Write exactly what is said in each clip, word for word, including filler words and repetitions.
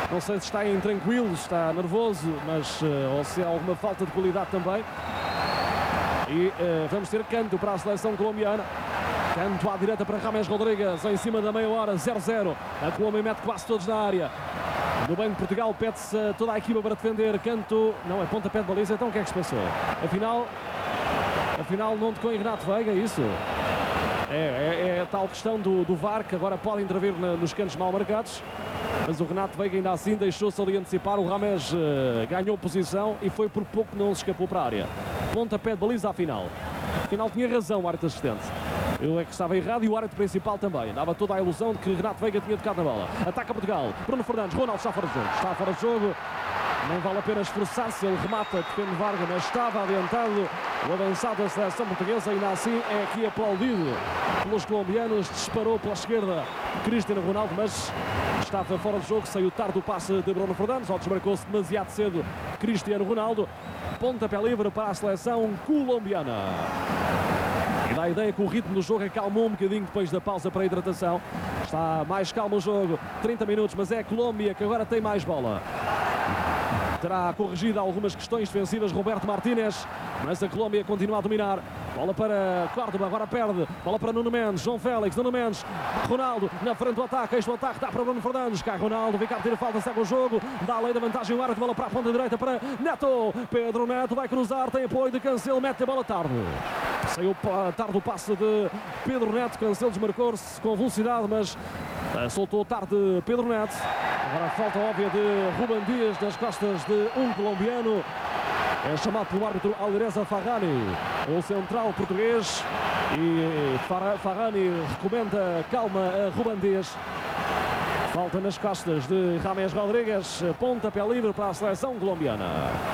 Não sei se está intranquilo, está nervoso, mas uh, ou se há alguma falta de qualidade também. E uh, vamos ter canto para a seleção colombiana. Canto à direita para James Rodrigues, em cima da meia hora, zero a zero. A Colômbia mete quase todos na área. No Banco de Portugal pede-se toda a equipa para defender. Canto, não, é pontapé de baliza, então o que é que se passou? Afinal, afinal não tocou em Renato Veiga, é isso? É, é, é a tal questão do, do V A R, que agora pode intervir na, nos cantos mal marcados. Mas o Renato Veiga ainda assim deixou-se ali antecipar. O James uh, ganhou posição e foi por pouco que não se escapou para a área. Pontapé de baliza afinal. Afinal tinha razão o árbitro assistente. Eu é que estava errado e o árbitro principal também. Dava toda a ilusão de que Renato Veiga tinha tocado na bola. Ataca Portugal. Bruno Fernandes. Ronaldo está fora de jogo. Está fora de jogo. Não vale a pena esforçar-se. Ele remata, defende Varga, mas estava adiantado. O avançado da seleção portuguesa ainda assim é aqui aplaudido pelos colombianos. Disparou pela esquerda Cristiano Ronaldo, mas estava fora de jogo. Saiu tarde o passe de Bruno Fernandes. Ou desmarcou-se demasiado cedo Cristiano Ronaldo. Pontapé livre para a seleção colombiana. E dá a ideia que o ritmo do jogo acalmou um bocadinho depois da pausa para a hidratação. Está mais calmo o jogo. trinta minutos, mas é a Colômbia que agora tem mais bola. Terá corrigido algumas questões defensivas Roberto Martínez, mas a Colômbia continua a dominar. Bola para Córdoba, agora perde. Bola para Nuno Mendes, João Félix, Nuno Mendes, Ronaldo na frente do ataque. Este ataque dá para Bruno Fernandes. Cai Ronaldo, vem cá ter falta, segue o jogo. Dá a lei da vantagem o árbitro, bola para a ponta direita para Neto. Pedro Neto vai cruzar, tem apoio de Cancelo, mete a bola tarde. Saiu tarde o passe de Pedro Neto. Cancelo desmarcou-se com velocidade, mas soltou tarde Pedro Neto. Agora a falta óbvia de Ruben Dias nas costas de um colombiano. É chamado pelo árbitro Alireza Farrani, o central português. E Farrani recomenda calma a Ruben Dias. Falta nas costas de James Rodrigues. Pontapé livre para a seleção colombiana.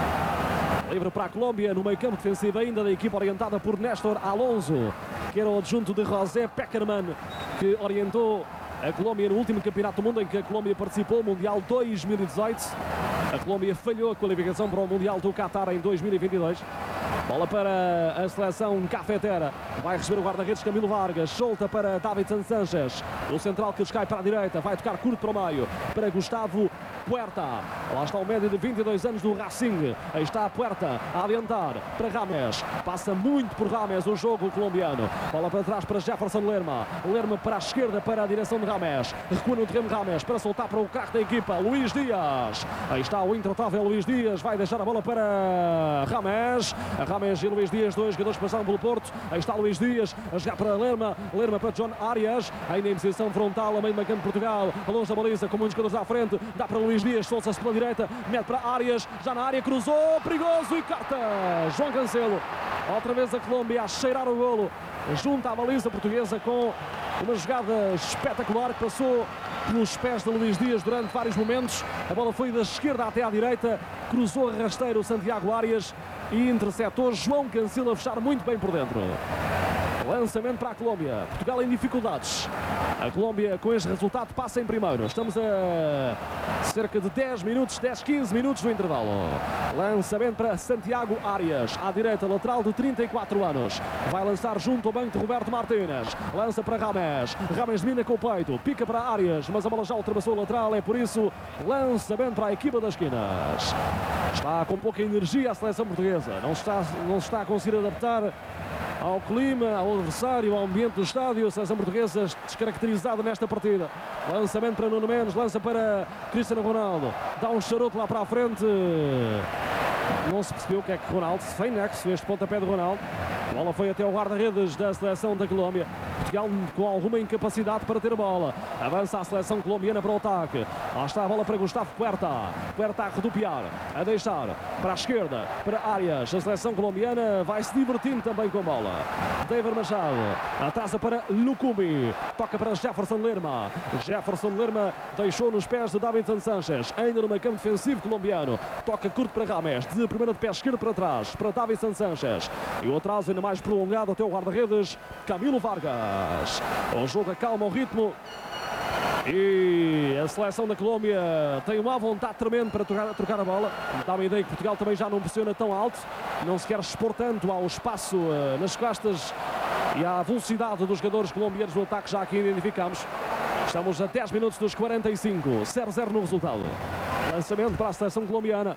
Livre para a Colômbia no meio campo defensivo ainda da equipa orientada por Néstor Alonso, que era o adjunto de José Peckerman, que orientou a Colômbia no último campeonato do mundo em que a Colômbia participou, o Mundial dois mil e dezoito. A Colômbia falhou a qualificação para o Mundial do Qatar em dois mil e vinte e dois. Bola para a seleção cafetera. Vai receber o guarda-redes Camilo Vargas. Solta para Davinson Sanchez. O central que cai para a direita. Vai tocar curto para o meio. Para Gustavo Puerta. Lá está o médio de vinte e dois anos do Racing. Aí está a Puerta a adiantar para James. Passa muito por James o jogo colombiano. Bola para trás para Jefferson Lerma. Lerma para a esquerda para a direção de James. Recua no terreno James para soltar para o carro da equipa. Luís Dias. Aí está o intratável Luís Dias. Vai deixar a bola para James. A James e Luís Dias, dois jogadores passaram pelo Porto. Aí está Luís Dias a jogar para Lerma. Lerma para John Arias. Ainda em posição frontal a meio do campo de Portugal. Longe da baliza com muitos jogadores à frente. Dá para Luís Dias, solta-se pela direita, mete para Arias, já na área, cruzou, perigoso e carta. João Cancelo, outra vez a Colômbia a cheirar o golo, junto à baliza portuguesa com uma jogada espetacular que passou pelos pés de Luís Dias durante vários momentos. A bola foi da esquerda até à direita, cruzou a rasteiro o Santiago Arias e interceptou João Cancelo a fechar muito bem por dentro. Lançamento para a Colômbia. Portugal em dificuldades. A Colômbia com este resultado passa em primeiro. Estamos a cerca de dez minutos, dez, quinze minutos do intervalo. Lançamento para Santiago Arias. À direita, lateral de trinta e quatro anos. Vai lançar junto ao banco de Roberto Martínez. Lança para James. James domina com o peito. Pica para Arias, mas a bola já ultrapassou o lateral. É por isso, lançamento para a equipa das esquinas. Está com pouca energia a seleção portuguesa. Não está, não está a conseguir adaptar ao clima, ao adversário, ao ambiente do estádio. A seleção portuguesa descaracterizada nesta partida. Lançamento para Nuno Mendes, lança para Cristiano Ronaldo. Dá um charuto lá para a frente. Não se percebeu o que é que Ronaldo, sem nexo, este pontapé de Ronaldo. A bola foi até o guarda-redes da seleção da Colômbia. Portugal com alguma incapacidade para ter a bola. Avança a seleção colombiana para o ataque. Lá está a bola para Gustavo Puerta. Puerta a rodopiar, a deixar para a esquerda, para Arias. A seleção colombiana vai se divertindo também com a bola. David Machado atrasa para Lucumbi. Toca para Jefferson Lerma. Jefferson Lerma deixou nos pés de Davinson Sanchez. Ainda no meio campo defensivo colombiano. Toca curto para James. De primeira de pé esquerdo para trás, para Davinson Sanchez. E o atraso ainda mais prolongado até o guarda-redes Camilo Vargas. O jogo acalma o ritmo. E a seleção da Colômbia tem uma vontade tremenda para trocar, trocar a bola. Dá uma ideia que Portugal também já não pressiona tão alto. Não se quer expor tanto ao espaço uh, nas costas e à velocidade dos jogadores colombianos no ataque, já aqui identificamos. Estamos a dez minutos dos quarenta e cinco. zero a zero no resultado. Lançamento para a seleção colombiana.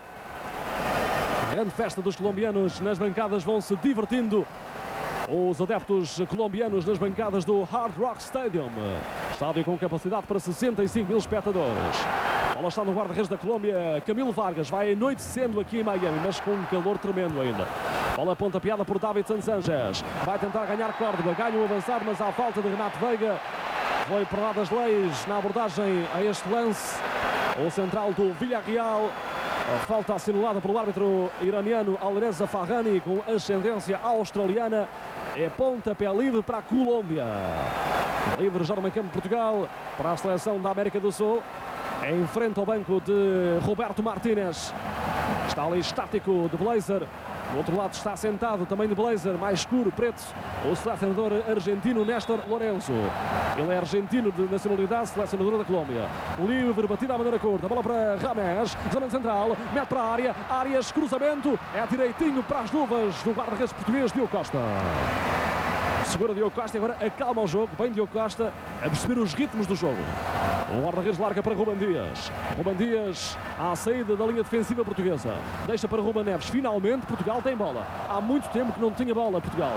Grande festa dos colombianos nas bancadas, vão se divertindo. Os adeptos colombianos nas bancadas do Hard Rock Stadium. Estádio com capacidade para sessenta e cinco mil espectadores. A bola está no guarda-redes da Colômbia, Camilo Vargas. Vai anoitecendo aqui em Miami, mas com um calor tremendo ainda. Bola pontapeada por Davinson Sanchez. Vai tentar ganhar Córdoba. Ganha o avançado, mas há falta de Renato Veiga. Foi por lá das leis na abordagem a este lance. O central do Villarreal. A falta assinalada pelo árbitro iraniano Alireza Farhani, com ascendência australiana. É pontapé livre para a Colômbia. Livre já no meio campo de Portugal para a seleção da América do Sul. Em frente ao banco de Roberto Martínez. Está ali estático de blazer. Do outro lado está sentado também de blazer, mais escuro, preto, o selecionador argentino Néstor Lorenzo. Ele é argentino de nacionalidade, selecionador da Colômbia. Livre, batida à maneira curta. Bola para Rames, zona central, mete para a área. Arias, cruzamento. É direitinho para as luvas do guarda-redes português, Diogo Costa. Segura Diogo Costa e agora acalma o jogo. Bem Diogo Costa a perceber os ritmos do jogo. O guarda-redes larga para Ruben Dias. Ruben Dias à saída da linha defensiva portuguesa. Deixa para Ruben Neves. Finalmente Portugal tem bola. Há muito tempo que não tinha bola Portugal.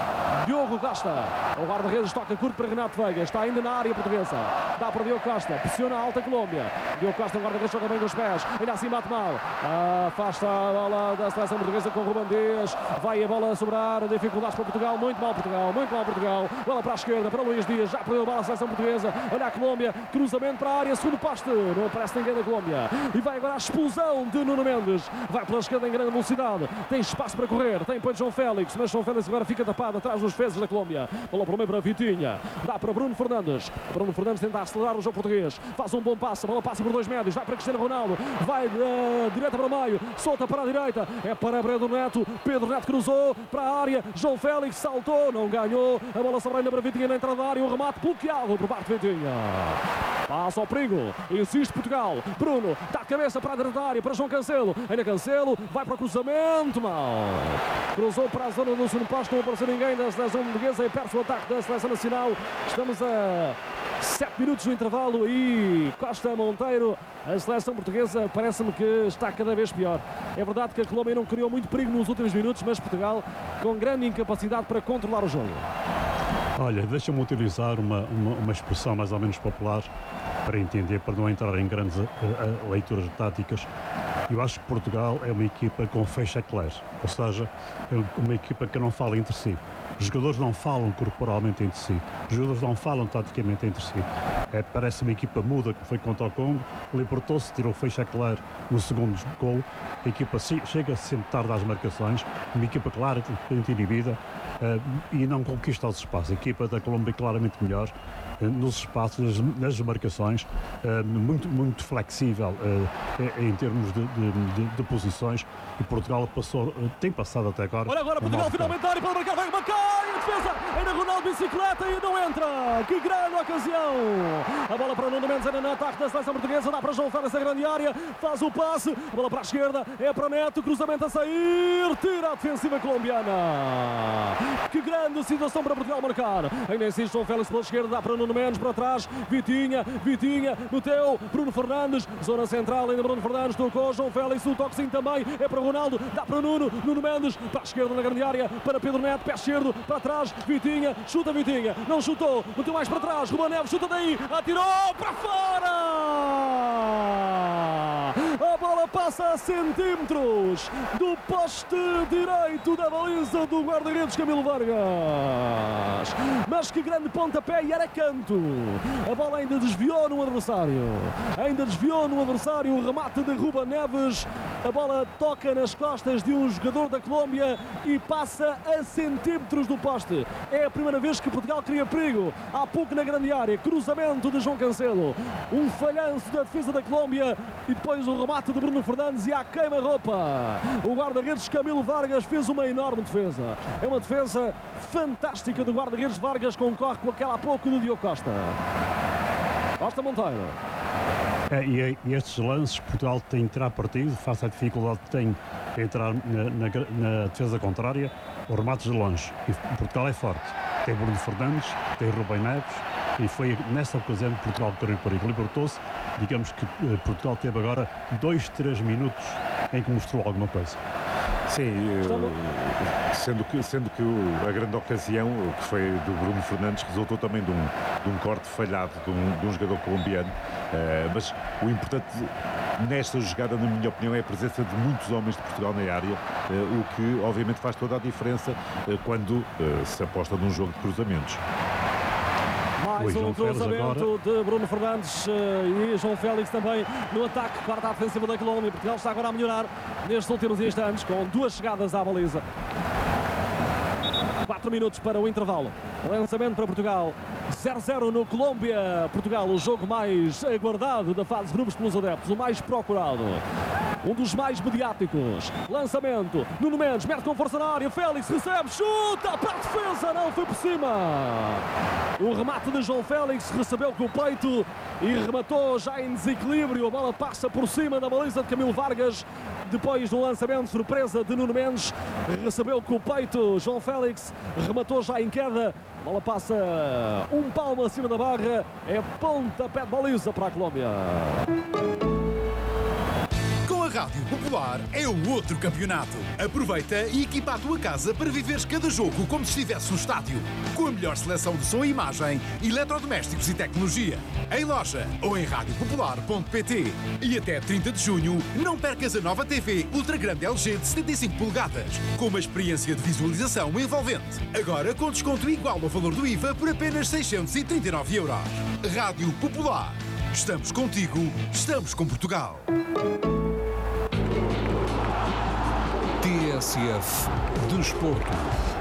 Diogo Costa. O guarda-redes toca curto para Renato Veiga. Está ainda na área portuguesa. Dá para Diogo Costa. Pressiona a alta Colômbia. Diogo Costa, o guarda-redes joga bem com os pés. Ainda assim bate mal. Afasta a bola da seleção portuguesa com Ruben Dias. Vai a bola a sobrar. Dificuldades para Portugal. Muito mal Portugal. Muito mal Portugal. Bola para a esquerda para Luís Dias. Já perdeu a bola a seleção portuguesa. Olha a Colômbia. Cruzamento para a área. Segundo poste. Não aparece ninguém da Colômbia. E vai agora a expulsão de Nuno Mendes. Vai pela esquerda em grande velocidade. Tem espaço para correr. Tem depois João Félix. Mas João Félix agora fica tapado atrás dos defesas da Colômbia. Bola para o meio para Vitinha. Dá para Bruno Fernandes. Bruno Fernandes tenta acelerar o jogo português. Faz um bom passe. A bola passa por dois médios. Vai para Cristiano Ronaldo. Vai da direita para o meio. Solta para a direita. É para Pedro Neto. Pedro Neto cruzou para a área. João Félix saltou. Não ganhou. A bola sobra ainda para Vitinha na entrada da área. O remate bloqueado por parte de Vitinha. Passa ao perigo. Insiste Portugal. Bruno dá a cabeça para a direita da área. Para João Cancelo. Ainda Cancelo. Vai para o cruzamento. Mal. Cruzou para a zona do segundo posto. Não apareceu ninguém da seleção portuguesa. E perde o ataque da seleção nacional. Estamos a sete minutos do intervalo e Costa Monteiro, a seleção portuguesa, parece-me que está cada vez pior. É verdade que a Colômbia não criou muito perigo nos últimos minutos, mas Portugal com grande incapacidade para controlar o jogo. Olha, deixa-me utilizar uma, uma, uma expressão mais ou menos popular para entender, para não entrar em grandes uh, uh, leituras táticas. Eu acho que Portugal é uma equipa com fecha-eclair, ou seja, é uma equipa que não fala entre si. Os jogadores não falam corporalmente entre si, os jogadores não falam taticamente entre si. É, parece uma equipa muda que foi contra o Congo, libertou-se, tirou o fecha-eclair no segundo gol. A equipa chega sempre tarde às marcações, uma equipa clara, inibida uh, e não conquista os espaços. A equipa da Colômbia é claramente melhor uh, nos espaços, nas, nas marcações, uh, muito, muito flexível uh, em termos de, de, de, de posições, e Portugal passou, uh, tem passado até agora. Olha agora Portugal finalmente a área para marcar, vai marcar! A defesa, ainda Ronaldo bicicleta e não entra. Que grande ocasião. A bola para Nuno Mendes, ainda no ataque da seleção portuguesa. Dá para João Félix essa grande área. Faz o passe. A bola para a esquerda. É para Neto. Cruzamento a sair. Tira a defensiva colombiana. Que grande situação para Portugal marcar. Ainda insiste João Félix pela esquerda. Dá para Nuno Mendes para trás. Vitinha. Vitinha. Meteu. Bruno Fernandes. Zona central. Ainda Bruno Fernandes. Tocou. João Félix. O toquezinho também. É para Ronaldo. Dá para Nuno. Nuno Mendes. Para a esquerda na grande área. Para Pedro Neto. Pé esquerdo. Para trás, Vitinha, chuta Vitinha, não chutou, meteu mais para trás, Ruben Neves chuta daí, atirou para fora! A bola passa a centímetros do poste direito da baliza do guarda-redes Camilo Vargas. Mas que grande pontapé e era canto. A bola ainda desviou no adversário, ainda desviou no adversário o remate de Ruben Neves. A bola toca nas costas de um jogador da Colômbia e passa a centímetros do poste. É a primeira vez que Portugal cria perigo. Há pouco na grande área, cruzamento de João Cancelo, um falhanço da defesa da Colômbia e depois o remate de Bruno Fernandes e a queima-roupa. O guarda-redes Camilo Vargas fez uma enorme defesa. É uma defesa fantástica do guarda-redes Vargas, concorre com aquela há pouco do Diogo Costa. Costa Monteiro. É, e, e estes lances, Portugal tem que tirar partido, face à dificuldade que tem de entrar na, na, na defesa contrária, os remates de longe. E Portugal é forte. Tem Bruno Fernandes, tem Ruben Neves, e foi nessa ocasião que Portugal correu perigo. Libertou-se digamos que uh, Portugal teve agora dois, três minutos em que mostrou alguma coisa. Sim, sendo que, sendo que a grande ocasião, que foi do Bruno Fernandes, resultou também de um, de um corte falhado de um, de um jogador colombiano. Uh, mas o importante nesta jogada, na minha opinião, é a presença de muitos homens de Portugal na área, uh, o que obviamente faz toda a diferença uh, quando uh, se aposta num jogo de cruzamentos. Mais um cruzamento de Bruno Fernandes uh, e João Félix também no ataque, quarta ofensiva da Colômbia. Portugal está agora a melhorar nestes últimos instantes com duas chegadas à baliza. quatro minutos para o intervalo. Lançamento para Portugal. zero a zero no Colômbia. Portugal, o jogo mais aguardado da fase de grupos pelos adeptos, o mais procurado. Um dos mais mediáticos. Lançamento. Nuno Mendes mete com força na área. Félix recebe, chuta para a defesa. Não foi por cima. O remate de João Félix recebeu com o peito e rematou já em desequilíbrio. A bola passa por cima da baliza de Camilo Vargas. Depois do lançamento, surpresa de Nuno Mendes, recebeu com o peito. João Félix rematou já em queda. A bola passa um palmo acima da barra. É pontapé de baliza para a Colômbia. A Rádio Popular é o outro campeonato. Aproveita e equipa a tua casa para viveres cada jogo como se estivesse no estádio. Com a melhor seleção de som e imagem, eletrodomésticos e tecnologia. Em loja ou em rádio popular ponto pt. E até trinta de junho, não percas a nova T V Ultra Grande L G de setenta e cinco polegadas, com uma experiência de visualização envolvente. Agora com desconto igual ao valor do I V A por apenas seiscentos e trinta e nove euros. Rádio Popular. Estamos contigo, estamos com Portugal. T S F Desporto.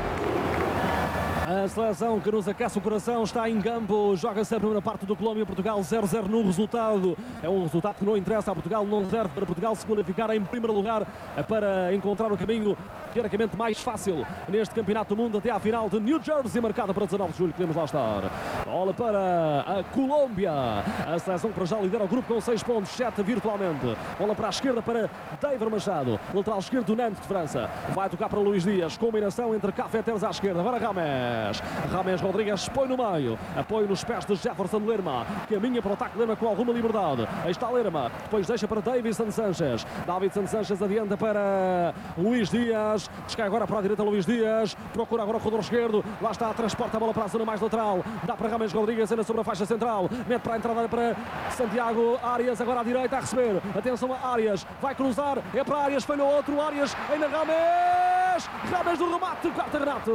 A seleção que nos aquece o coração está em campo, joga-se a primeira parte do Colômbia-Portugal, zero a zero no resultado. É um resultado que não interessa a Portugal, não serve para Portugal se qualificar em primeiro lugar para encontrar o caminho teoricamente mais fácil neste Campeonato do Mundo até à final de New Jersey, marcada para dezanove de julho, queremos lá estar. Bola para a Colômbia, a seleção que para já lidera o grupo com seis pontos, sete virtualmente. Bola para a esquerda para David Machado, lateral esquerdo do Nantes de França. Vai tocar para Luís Dias, combinação entre Cafeteros à esquerda, agora Rames. Rames Rodrigues põe no meio, apoio nos pés de Jefferson Lerma, caminha para o ataque Lerma com alguma liberdade. Aí está Lerma, depois deixa para Davidson Sanchez. Davidson Sanchez adianta para Luís Dias, descai agora para a direita Luís Dias, procura agora o corredor esquerdo, lá está, transporta a bola para a zona mais lateral, dá para Rames Rodrigues, ainda sobre a faixa central, mete para a entrada para Santiago Arias, agora à direita a receber, atenção a Arias, vai cruzar, é para Arias, falhou outro, Arias, ainda Rames, Rames do remate, quarto Renato,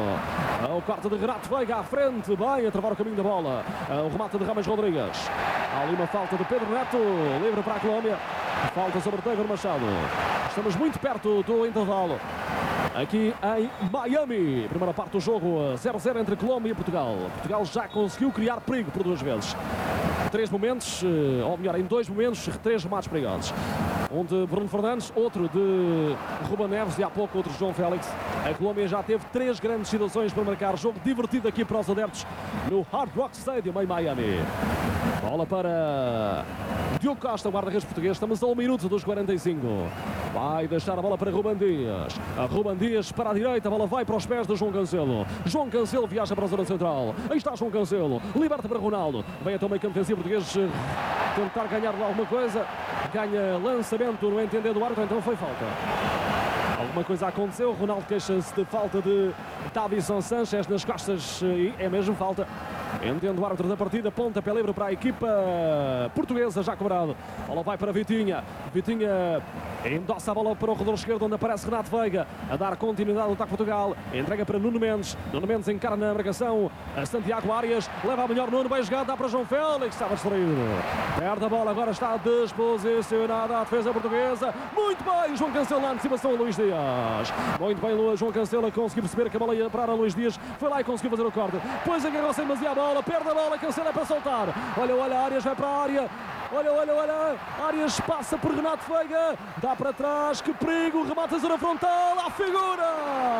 o quarto de Renato Veiga à frente, bem a travar o caminho da bola, o remate de Rames Rodrigues, há ali uma falta de Pedro Neto, livre para a Colômbia, falta sobre David Machado, estamos muito perto do intervalo. Aqui em Miami, primeira parte do jogo, zero a zero entre Colômbia e Portugal. Portugal já conseguiu criar perigo por duas vezes. Três momentos, ou melhor, em dois momentos, três remates perigosos. Um de Bruno Fernandes, outro de Ruben Neves e há pouco outro de João Félix. A Colômbia já teve três grandes situações para marcar. Jogo divertido aqui para os adeptos no Hard Rock Stadium em Miami. Bola para Diogo Costa, guarda-redes português. Estamos a um minuto dos quarenta e cinco. Vai deixar a bola para Ruben Dias. A Ruben Dias para a direita. A bola vai para os pés de João Cancelo. João Cancelo viaja para a zona central. Aí está João Cancelo. Liberta para Ronaldo. Vem até o meio campo defensivo português tentar ganhar alguma coisa. Ganha lançamento no entender do árbitro. Então foi falta. Alguma coisa aconteceu. Ronaldo queixa-se de falta de Davinson Sanchez nas costas. E é mesmo falta. Entende o árbitro da partida, pontapé livre para a equipa portuguesa, já cobrado. A bola vai para Vitinha. Vitinha endossa a bola para o corredor esquerdo, onde aparece Renato Veiga, a dar continuidade ao ataque Portugal. Entrega para Nuno Mendes. Nuno Mendes encara na marcação a Santiago Arias. Leva a melhor Nuno, bem jogado, dá para João Félix. Estava distraído. Perde a bola, agora está desposicionada a defesa portuguesa. Muito bem, João Cancelo na antecipação a Luís Dias. Muito bem, João Cancelo conseguiu perceber que a bola ia parar a Luís Dias. Foi lá e conseguiu fazer o corte. Depois agarrou-se demasiado a bola, perde a bola, Cancelo é para soltar. Olha, olha, Arias vai para a área. Olha, olha, olha, Arias passa por Renato Veiga, dá para trás, que perigo, remata a zona frontal, à figura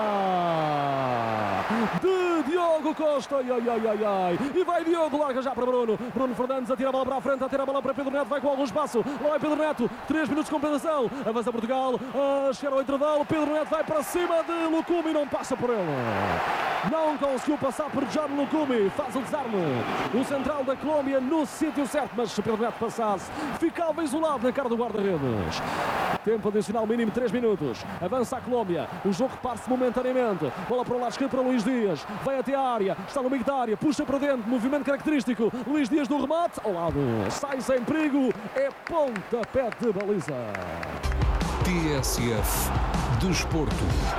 de Diogo Costa, ai, ai, ai, ai, ai, e vai Diogo, larga já para Bruno, Bruno Fernandes atira a bola para a frente, atira a bola para Pedro Neto, vai com algum espaço, lá vai Pedro Neto, três minutos de compensação, avança Portugal, a chegar ao intervalo, Pedro Neto vai para cima de Lucumi e não passa por ele. Não conseguiu passar por John Lucumi. Faz o desarme. O central da Colômbia no sítio certo, mas se Pedro Neto passasse, ficava isolado na cara do guarda-redes. Tempo adicional mínimo três minutos. Avança a Colômbia. O jogo reparte-se momentaneamente. Bola para o lado esquerdo para Luís Dias. Vai até a área. Está no meio da área. Puxa para dentro. Movimento característico. Luís Dias no remate. Ao lado. Sai sem perigo. É pontapé de baliza. T S F Desporto.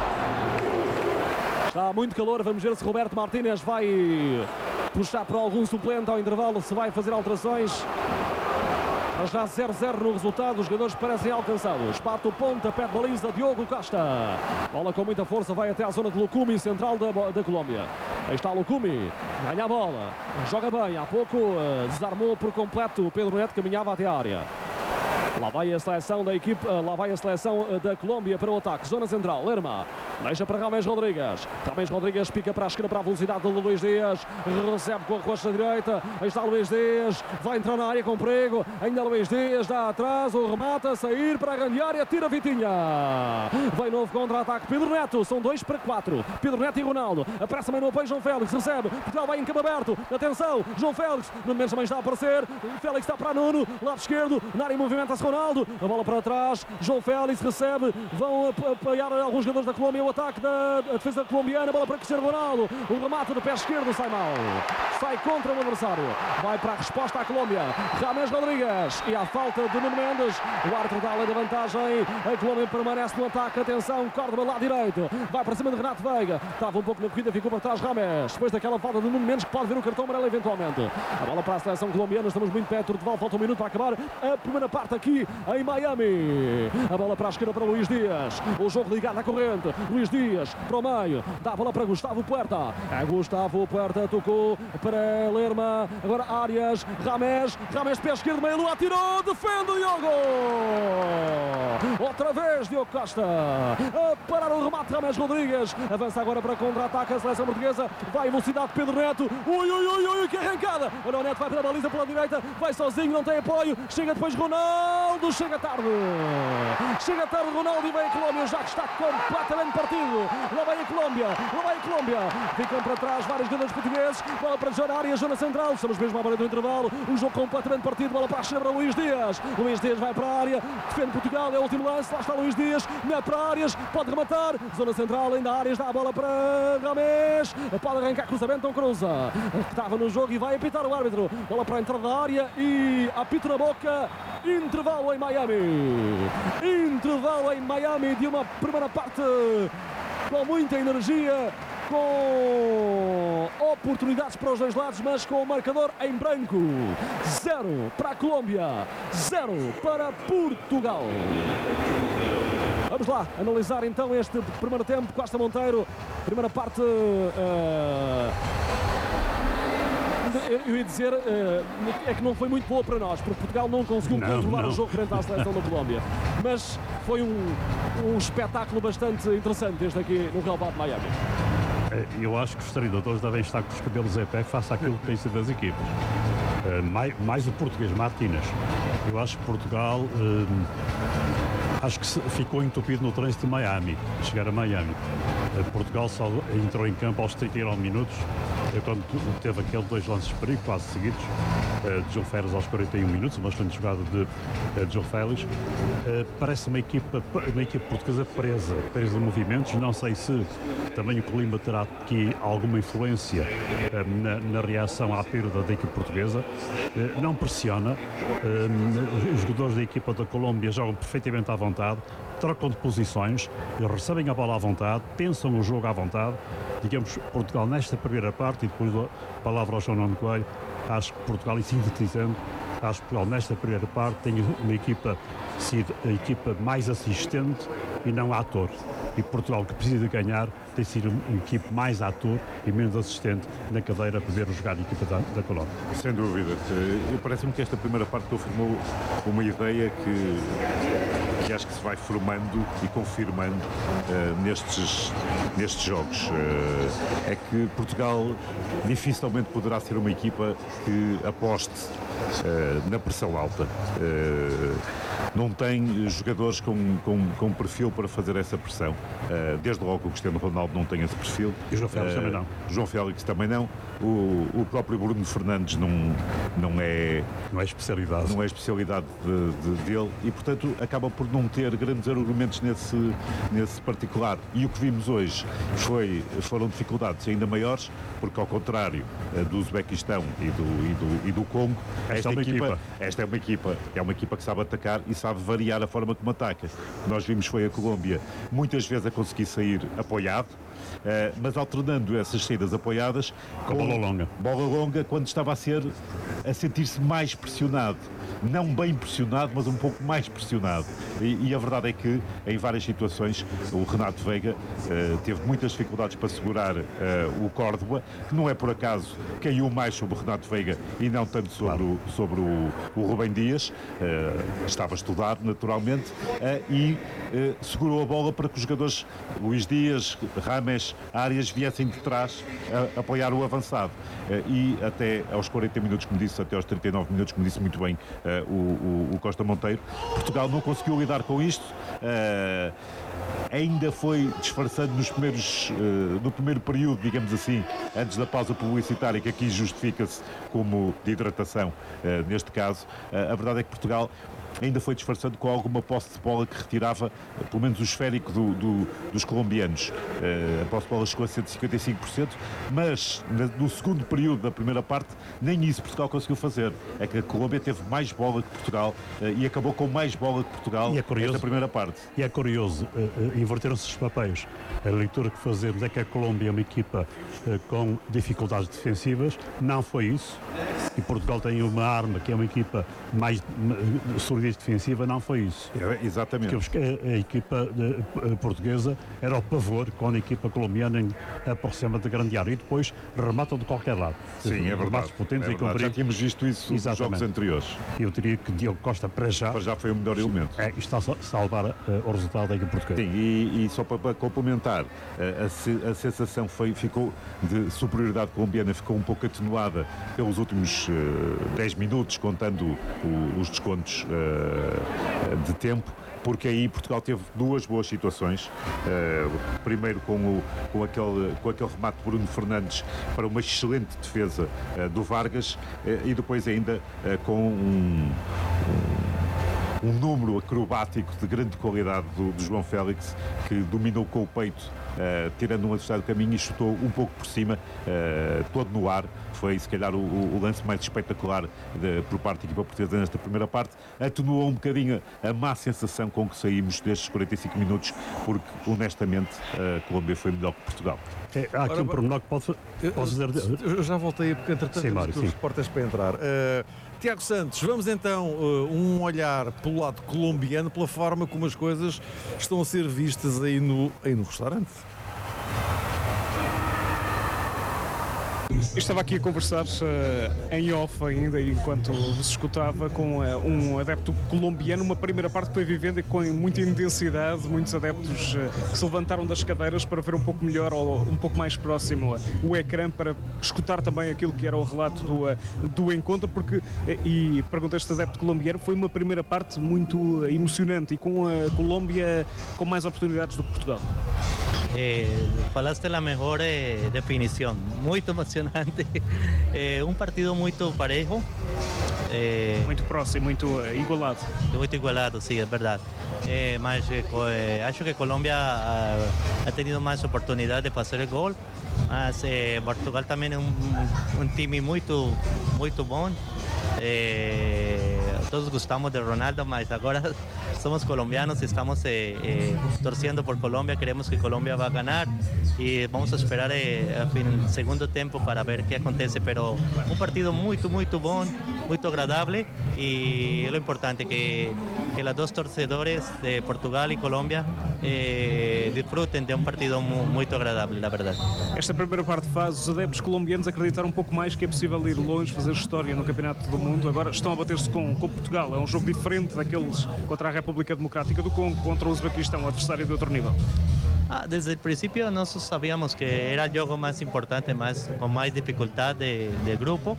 Está muito calor. Vamos ver se Roberto Martínez vai puxar para algum suplente ao intervalo, se vai fazer alterações. Mas já zero a zero no resultado, os jogadores parecem alcançados. Parte o pontapé de baliza, Diogo Costa. Bola com muita força, vai até à zona de Lucumi, central da, da Colômbia. Aí está Lucumi, ganha a bola, joga bem, há pouco uh, desarmou por completo o Pedro Neto, caminhava até a área. Lá vai a seleção da equipe, lá vai a seleção da Colômbia para o ataque. Zona central, Lerma. Deixa para Rames Rodrigues. Rames Rodrigues pica para a esquerda, para a velocidade do Luís Dias. Recebe com a costa direita. Aí está Luís Dias. Vai entrar na área com perigo. Ainda Luís Dias dá atrás. O remata a sair para a grande área. Tira Vitinha. Vai novo contra-ataque. Pedro Neto. São dois para quatro. Pedro Neto e Ronaldo. Aparece também no apoio João Félix. Recebe. Portugal vai em campo aberto. Atenção. João Félix. No momento também está a aparecer. Félix está para Nuno. Lado esquerdo. Na área movimenta-se Ronaldo. A bola para trás. João Félix recebe. Vão apoiar alguns jogadores da Colômbia. O ataque da defesa colombiana. A bola para Cristiano Ronaldo. O remate do pé esquerdo sai mal. Sai contra o adversário. Vai para a resposta à Colômbia. Rames Rodrigues. E à falta de Nuno Mendes. O árbitro dá a lei da vantagem. A Colômbia permanece no ataque. Atenção. Córdoba lado direito. Vai para cima de Renato Veiga. Estava um pouco na corrida. Ficou para trás Rames. Depois daquela falta de Nuno Mendes, que pode ver o cartão amarelo eventualmente. A bola para a seleção colombiana. Estamos muito perto de volta. Falta um minuto para acabar a primeira parte aqui em Miami. A bola para a esquerda para Luís Dias. O jogo ligado à corrente. Luís Dias para o meio. Dá a bola para Gustavo Puerta. É Gustavo Puerta, tocou para Lerma. Agora Arias. Rames. Rames pé esquerdo, meio lua, atirou. Defende o Diogo. Outra vez Diogo Costa. A parar o remate Rames Rodrigues. Avança agora para contra-ataque a seleção portuguesa. Vai em velocidade Pedro Neto. Ui, ui, ui, ui, que arrancada. Olha o Neto, vai para a baliza pela direita. Vai sozinho, não tem apoio. Chega depois Ronaldo. Chega tarde. Chega tarde Ronaldo e vem a Colômbia, já que está completamente partido. Lá vai a Colômbia. Lá vai a Colômbia. Ficam para trás vários jogadores portugueses. Bola para João Arias, zona central. Estamos mesmo à beira do intervalo. Um jogo completamente partido. Bola para a esquerda, Luís Dias. Luís Dias vai para a área. Defende Portugal. É o último lance. Lá está Luís Dias. Mete para Arias. Pode rematar. Zona central. Ainda Arias dá a bola para Rames. Pode arrancar cruzamento. Não cruza. Estava no jogo e vai apitar o árbitro. Bola para a entrada da área e apito na boca. Intervalo em Miami. Intervalo em Miami de uma primeira parte com muita energia, com oportunidades para os dois lados, mas com o marcador em branco. Zero para a Colômbia, zero para Portugal. Vamos lá analisar então este primeiro tempo. Costa Monteiro, primeira parte... Uh... Eu ia dizer uh, é que não foi muito boa para nós, porque Portugal não conseguiu não, controlar não. o jogo frente à seleção da Colômbia. Mas foi um, um espetáculo bastante interessante este aqui no relvado de Miami. Eu acho que os treinadores devem estar com os cabelos em pé face àquilo que tem sido das equipas. Uh, mais, mais o português, Martínez. Eu acho que Portugal uh, acho que ficou entupido no trânsito de Miami, chegar a Miami. Uh, Portugal só entrou em campo aos trinta e nove minutos. Quando teve aquele dois lances de perigo quase seguidos, de João Félix aos quarenta e um minutos, uma excelente jogada de, de João Félix. Parece uma equipa, uma equipa portuguesa presa, presa de movimentos. Não sei se também o clima terá aqui alguma influência na, na reação à perda da equipa portuguesa. Não pressiona. Os jogadores da equipa da Colômbia jogam perfeitamente à vontade, trocam de posições, recebem a bola à vontade, pensam o jogo à vontade. Digamos, Portugal nesta primeira parte, e depois a palavra ao João Nuno Coelho, acho que Portugal, e sintetizando, acho que Portugal nesta primeira parte tem uma equipa, sido a equipa mais assistente e não ator. E Portugal, que precisa ganhar, tem sido uma equipe mais ator e menos assistente na cadeira para ver jogar a equipa da, da Colômbia. Sem dúvida. Parece-me que esta primeira parte confirmou uma ideia que, que acho que se vai formando e confirmando uh, nestes, nestes jogos. Uh, é que Portugal dificilmente poderá ser uma equipa que aposte uh, na pressão alta. Uh, não tem jogadores com, com, com perfil para fazer essa pressão. Uh, desde logo o Cristiano Ronaldo não tem esse perfil. E o João Félix uh, também não. João Félix também não. O, o próprio Bruno Fernandes não, não é... Não é especialidade. Não é especialidade de, de, dele e, portanto, acaba por não ter grandes argumentos nesse, nesse particular. E o que vimos hoje foi, foram dificuldades ainda maiores, porque ao contrário uh, do Uzbequistão e do, e do, e do Congo, esta, esta, é uma equipa, equipa. esta é uma equipa, é uma equipa que sabe atacar e sabe variar a forma como ataca. O que nós vimos foi a Colômbia muitas vezes a conseguir sair apoiado, uh, mas alternando essas saídas apoiadas com, com bola longa. Bola longa quando estava a ser a sentir-se mais pressionado. Não bem pressionado, mas um pouco mais pressionado. E, e a verdade é que, em várias situações, o Renato Veiga uh, teve muitas dificuldades para segurar uh, o Córdoba, que não é por acaso caiu mais sobre o Renato Veiga e não tanto sobre, claro. o, sobre o, o Rubem Dias. Uh, estava estudado, naturalmente, uh, e uh, segurou a bola para que os jogadores Luís Dias, Rames, Arias viessem de trás a apoiar o avançado. Uh, e até aos quarenta minutos, como disse, até aos trinta e nove minutos, como disse muito bem Uh, o, o, o Costa Monteiro, Portugal não conseguiu lidar com isto, uh, ainda foi disfarçando nos primeiros, uh, no primeiro período, digamos assim, antes da pausa publicitária, que aqui justifica-se como de hidratação, uh, neste caso, uh, a verdade é que Portugal ainda foi disfarçando com alguma posse de bola que retirava, pelo menos o esférico do, do, dos colombianos. Uh, a posse de bola chegou a cento e cinquenta e cinco por cento, mas na, no segundo período da primeira parte, nem isso Portugal conseguiu fazer. É que a Colômbia teve mais bola que Portugal uh, e acabou com mais bola que Portugal é curioso, nesta primeira parte. E é curioso, uh, uh, inverteram-se os papéis. A leitura que fazemos é que a Colômbia é uma equipa uh, com dificuldades defensivas. Não foi isso. E Portugal tem uma arma que é uma equipa mais uh, solidez defensiva, não foi isso. É, exatamente. Porque a, a equipa de, a portuguesa era o pavor quando a equipa colombiana aproxima da grande área e depois rematam de qualquer lado. Sim, é verdade. Potentes é verdade. Já tínhamos visto isso nos jogos anteriores. Eu diria que Diogo Costa para já, para já foi o melhor elemento. É, está a salvar uh, o resultado da equipa portuguesa. Sim, e, e só para, para complementar, uh, a, a sensação foi, ficou de superioridade colombiana ficou um pouco atenuada pelos últimos uh, dez minutos, contando o, os descontos uh, de tempo, porque aí Portugal teve duas boas situações. Uh, primeiro com, o, com, aquele, com aquele remate de Bruno Fernandes para uma excelente defesa uh, do Vargas, uh, e depois ainda uh, com um, um, um número acrobático de grande qualidade do, do João Félix, que dominou com o peito, uh, tirando um adversário do caminho e chutou um pouco por cima, uh, todo no ar. Foi, se calhar, o, o lance mais espetacular de, por parte da equipa portuguesa nesta primeira parte. Atenuou um bocadinho a má sensação com que saímos destes quarenta e cinco minutos, porque, honestamente, a Colômbia foi melhor que Portugal. É, há aqui Ora, um pormenor que pode, pode fazer... Eu já voltei, porque, entretanto, sim, Mário, temos os repórteres para entrar. Uh, Tiago Santos, vamos então uh, um olhar pelo lado colombiano, pela forma como as coisas estão a ser vistas aí no, aí no restaurante. Eu estava aqui a conversar uh, em off ainda, enquanto vos escutava, com uh, um adepto colombiano, uma primeira parte que foi vivendo com muita intensidade, muitos adeptos uh, que se levantaram das cadeiras para ver um pouco melhor ou um pouco mais próximo uh, o ecrã, para escutar também aquilo que era o relato do, uh, do encontro, porque, uh, e pergunto a este adepto colombiano, foi uma primeira parte muito emocionante e com a Colômbia com mais oportunidades do que Portugal. Eh, falaste la mejor eh, definición, muy emocionante, eh, un partido muy parejo. Eh, muito próximo, muito uh, igualado. Muito igualado, sí, es verdad. Eh, mas eh, acho que Colombia ha, ha tenido más oportunidad de pasar el gol. Mas eh, Portugal también es un, un time muito, muito bom. Eh, todos gostamos de Ronaldo, mas agora somos colombianos y estamos eh, eh, torciendo por Colombia. Queremos que Colombia va a ganar y vamos a esperar eh, el segundo tiempo para ver qué acontece. Pero un partido muy, muy bom, muy agradable, y lo importante que, que los dos torcedores de Portugal y Colombia eh, disfruten de un partido muy, muy agradable, la verdad. Esta primeira parte faz os adeptos colombianos acreditar um pouco mais que é possível ir longe, fazer história no Campeonato do Mundo. Agora estão a bater-se com, com Portugal. É um jogo diferente daqueles contra a República Democrática do Congo, contra o Uzbequistão, o adversário de outro nível. Ah, desde el principio nosotros sabíamos que era el juego más importante, más, con más dificultad de, del grupo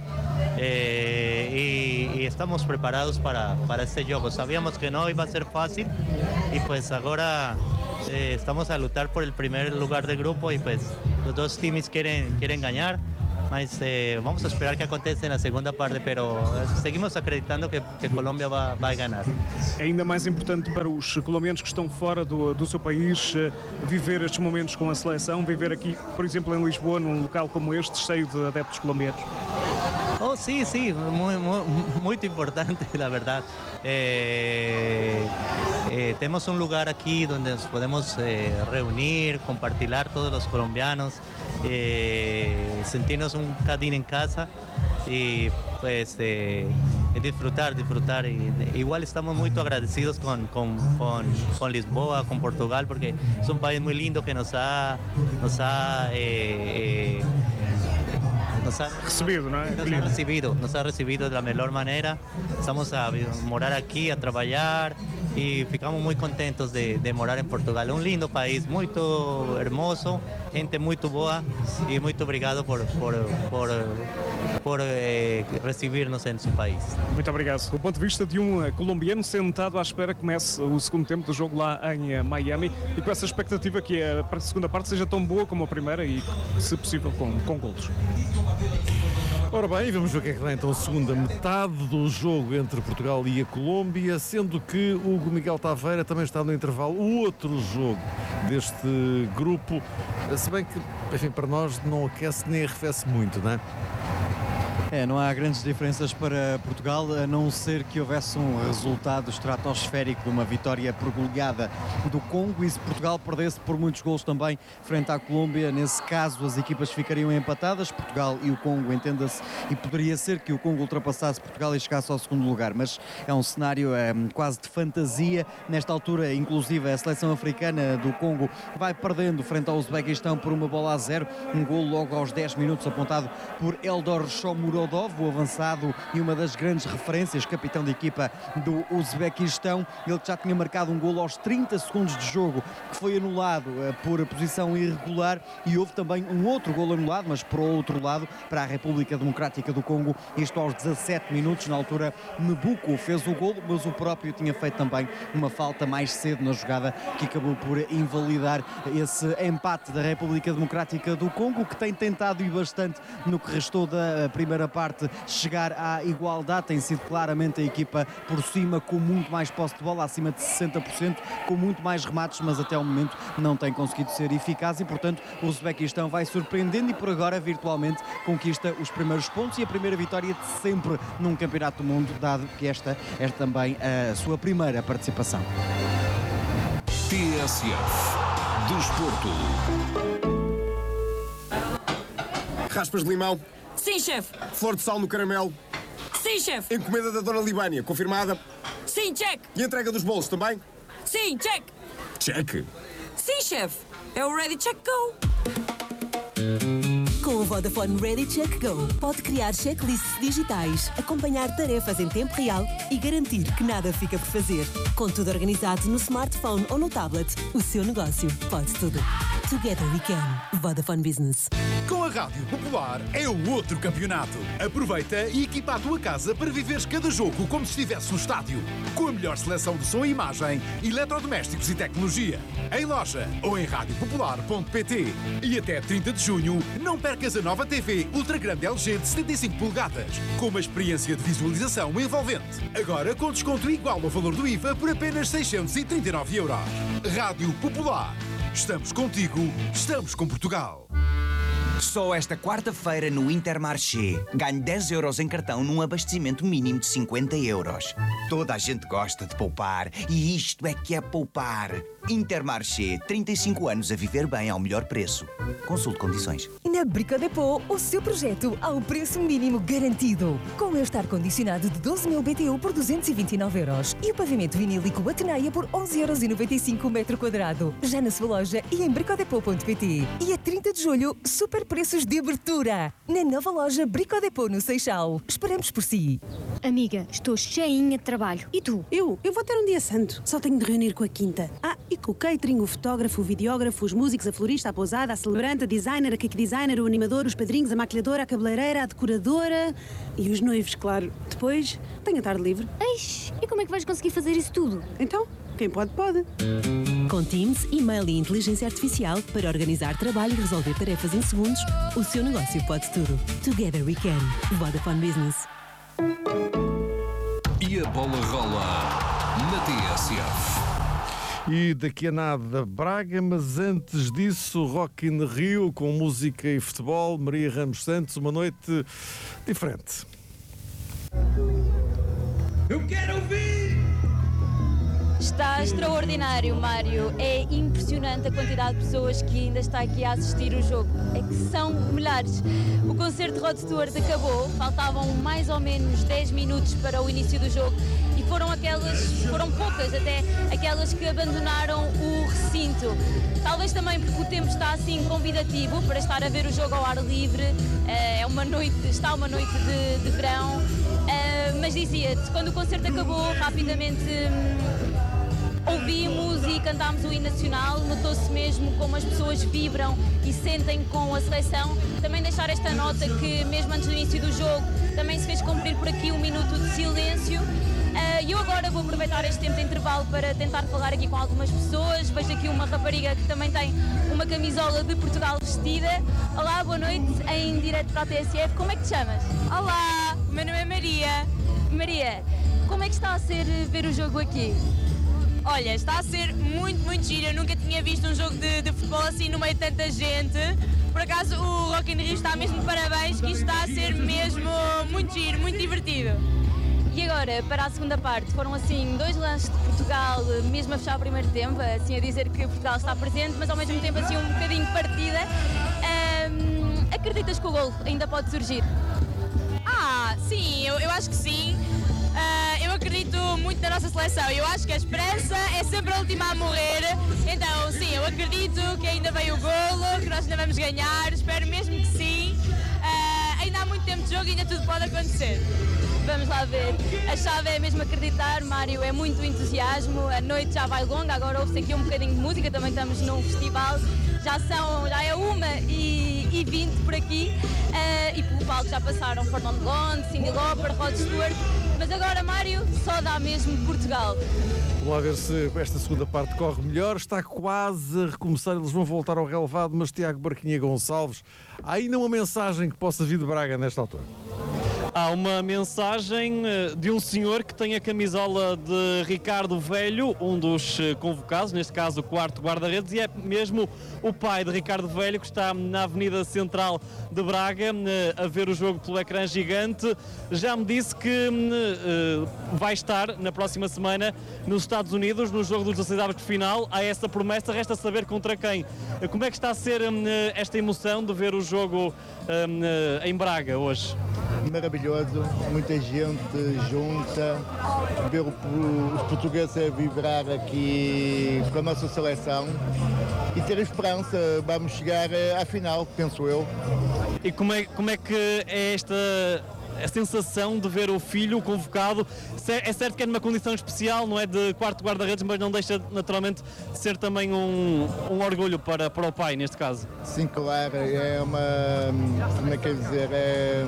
eh, y, y estamos preparados para, para este juego. Sabíamos que no iba a ser fácil y pues ahora eh, estamos a luchar por el primer lugar del grupo y pues los dos times quieren, quieren ganar. Mas eh, vamos a esperar que aconteça na segunda parte, pero seguimos acreditando que, que Colômbia vai, vai ganhar. É ainda mais importante para os colombianos que estão fora do, do seu país viver estes momentos com a seleção, viver aqui, por exemplo, em Lisboa, num local como este, cheio de adeptos colombianos. Oh, sí, sí, muy, muy, muy importante, la verdad. Eh, eh, tenemos un lugar aquí donde nos podemos eh, reunir, compartir todos los colombianos, eh, sentirnos un cadín en casa y pues eh, disfrutar, disfrutar. Y, igual estamos muy agradecidos con, con, con, con Lisboa, con Portugal, porque es un país muy lindo que nos ha... Nos ha eh, eh, Nos ha recibido, ¿no? Nos ha recibido, nos ha recibido de la mejor manera. Estamos a morar aquí, a trabajar y ficamos muy contentos de, de morar en Portugal. Un lindo país, muy hermoso, gente muy boa y muy obrigado por, por, por, por eh, recibir-nos em seu país. Muito obrigado. Do ponto de vista de um uh, colombiano sentado à espera que comece o segundo tempo do jogo lá em uh, Miami e com essa expectativa que a segunda parte seja tão boa como a primeira e, se possível, com, com golos. Ora bem, vamos ver o que é que dá então a segunda metade do jogo entre Portugal e a Colômbia, sendo que o Hugo Miguel Taveira também está no intervalo, o outro jogo deste grupo, se bem que, enfim, para nós não aquece nem arrefece muito, não é? É, não há grandes diferenças para Portugal, a não ser que houvesse um resultado estratosférico de uma vitória por goleada do Congo, e se Portugal perdesse por muitos golos também frente à Colômbia, nesse caso as equipas ficariam empatadas, Portugal e o Congo, entenda-se, e poderia ser que o Congo ultrapassasse Portugal e chegasse ao segundo lugar, mas é um cenário é, quase de fantasia. Nesta altura, inclusive, a seleção africana do Congo vai perdendo frente ao Uzbequistão por uma bola a zero, um golo logo aos dez minutos apontado por Eldor Shomurodov, o avançado e uma das grandes referências, capitão de equipa do Uzbequistão. Ele que já tinha marcado um golo aos trinta segundos de jogo, que foi anulado uh, por posição irregular, e houve também um outro golo anulado, mas por outro lado, para a República Democrática do Congo, isto aos dezassete minutos. Na altura, Mbuku fez o golo, mas o próprio tinha feito também uma falta mais cedo na jogada, que acabou por invalidar esse empate da República Democrática do Congo, que tem tentado e bastante no que restou da primeira parte chegar à igualdade. Tem sido claramente a equipa por cima, com muito mais posse de bola, acima de sessenta por cento, com muito mais remates, mas até ao momento não tem conseguido ser eficaz e, portanto, o Uzbequistão vai surpreendendo e por agora virtualmente conquista os primeiros pontos e a primeira vitória de sempre num campeonato do mundo, dado que esta é também a sua primeira participação. T S F Desporto. Raspas de limão. Sim, chefe. Flor de sal no caramelo. Sim, chefe. Encomenda da Dona Libânia, confirmada. Sim, check. E entrega dos bolos também? Sim, check. Check. Sim, chefe. É o Ready Check Go. Com o Vodafone Ready Check Go, pode criar checklists digitais, acompanhar tarefas em tempo real e garantir que nada fica por fazer. Com tudo organizado no smartphone ou no tablet, o seu negócio pode tudo. Together we can. Vodafone Business. Com a Rádio Popular é o outro campeonato. Aproveita e equipa a tua casa para viveres cada jogo como se estivesse no estádio. Com a melhor seleção de som e imagem, eletrodomésticos e tecnologia. Em loja ou em rádio popular ponto pt. E até trinta de junho, não percas a nova T V Ultra Grande L G de setenta e cinco polegadas, com uma experiência de visualização envolvente. Agora com desconto igual ao valor do I V A por apenas seiscentos e trinta e nove euros. Rádio Popular. Estamos contigo, estamos com Portugal. Só esta quarta-feira no Intermarché. Ganhe dez euros em cartão num abastecimento mínimo de cinquenta euros. Toda a gente gosta de poupar e isto é que é poupar. Intermarché, trinta e cinco anos a viver bem ao melhor preço. Consulte condições. Na Brico Depot, o seu projeto ao preço mínimo garantido. Com este ar-condicionado de doze mil B T U por duzentos e vinte e nove euros e o pavimento vinílico Atenaia por onze euros e noventa e cinco o metro quadrado. Já na sua loja e em bricodepot ponto pt. E a trinta de julho, super preços de abertura. Na nova loja Brico Depot no Seixal. Esperamos por si. Amiga, estou cheinha de trabalho. E tu? Eu? Eu vou ter um dia santo. Só tenho de reunir com a quinta. Ah, E com o catering, o fotógrafo, o videógrafo, os músicos, a florista, a pousada, a celebrante, a designer, a cake designer, o animador, os padrinhos, a maquilhadora, a cabeleireira, a decoradora e os noivos, claro. Depois, tenho a tarde livre. Eish, e como é que vais conseguir fazer isso tudo? Então, quem pode, pode. Com Teams, e-mail e inteligência artificial para organizar trabalho e resolver tarefas em segundos, o seu negócio pode tudo. Together we can. Vodafone Business. E a bola rola na T S F. E daqui a nada Braga, mas antes disso Rock in Rio com música e futebol. Maria Ramos Santos, uma noite diferente. Eu quero ouvir! Está extraordinário, Mário. É impressionante a quantidade de pessoas que ainda está aqui a assistir o jogo. É que são milhares. O concerto de Rod Stewart acabou, faltavam mais ou menos dez minutos para o início do jogo e foram aquelas, foram poucas até, aquelas que abandonaram o recinto. Talvez também porque o tempo está assim convidativo para estar a ver o jogo ao ar livre. É uma noite, está uma noite de, de verão. Mas dizia-te, quando o concerto acabou, rapidamente ouvimos e cantámos o hino nacional, notou-se mesmo como as pessoas vibram e sentem com a seleção. Também deixar esta nota que mesmo antes do início do jogo também se fez cumprir por aqui um minuto de silêncio. E eu agora vou aproveitar este tempo de intervalo para tentar falar aqui com algumas pessoas. Vejo aqui uma rapariga que também tem uma camisola de Portugal vestida. Olá, boa noite, em direto para a T S F. Como é que te chamas? Olá, o meu nome é Maria. Maria, como é que está a ser ver o jogo aqui? Olha, está a ser muito, muito giro. Eu nunca tinha visto um jogo de, de futebol assim no meio de tanta gente. Por acaso o Rock in Rio está mesmo de parabéns, que isto está a ser mesmo muito giro, muito divertido. E agora, para a segunda parte, foram assim dois lances de Portugal, mesmo a fechar o primeiro tempo, assim a dizer que Portugal está presente, mas ao mesmo tempo assim um bocadinho partida. Um, acreditas que o gol ainda pode surgir? Ah, sim, eu, eu acho que sim. Uh, eu acredito muito na nossa seleção. Eu acho que a esperança é sempre a última a morrer. Então, sim, eu acredito que ainda vem o golo, que nós ainda vamos ganhar. Espero mesmo que sim. Uh, ainda há muito tempo de jogo e ainda tudo pode acontecer. Vamos lá ver. A chave é mesmo acreditar, Mário, é muito entusiasmo. A noite já vai longa, agora ouve-se aqui um bocadinho de música, também estamos num festival. Já são, já é uma e vinte por aqui. Uh, e pelo palco já passaram Fernando Lond, Cyndi Lauper, Rod Stewart. Mas agora, Mário, só dá mesmo Portugal. Vamos lá ver se esta segunda parte corre melhor. Está quase a recomeçar, eles vão voltar ao relevado, mas Tiago Barquinha Gonçalves, há ainda uma mensagem que possa vir de Braga nesta altura? Há uma mensagem de um senhor que tem a camisola de Ricardo Velho, um dos convocados, neste caso o quarto guarda-redes, e é mesmo o pai de Ricardo Velho, que está na Avenida Central de Braga a ver o jogo pelo ecrã gigante. Já me disse que uh, vai estar na próxima semana nos Estados Unidos, no jogo dos dezasseis avos de final. Há essa promessa, resta saber contra quem. Como é que está a ser um, esta emoção de ver o jogo um, em Braga hoje? Maravilhoso, muita gente junta, ver os portugueses a vibrar aqui com a nossa seleção e ter esperança, vamos chegar à final, penso eu. E como é, como é que é esta a sensação de ver o filho convocado? É certo que é numa condição especial, não é de quarto guarda-redes, mas não deixa naturalmente de ser também um, um orgulho para, para o pai, neste caso. Sim, claro, é uma, como é que é dizer, é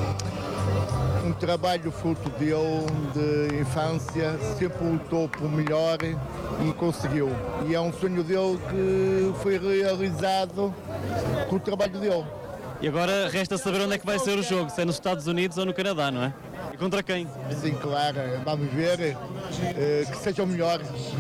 um trabalho fruto dele, de infância, sempre lutou por melhor e conseguiu. E é um sonho dele que foi realizado com o trabalho dele. E agora resta saber onde é que vai ser o jogo, se é nos Estados Unidos ou no Canadá, não é? E contra quem? Sim, claro, vamos ver, uh, que seja o melhor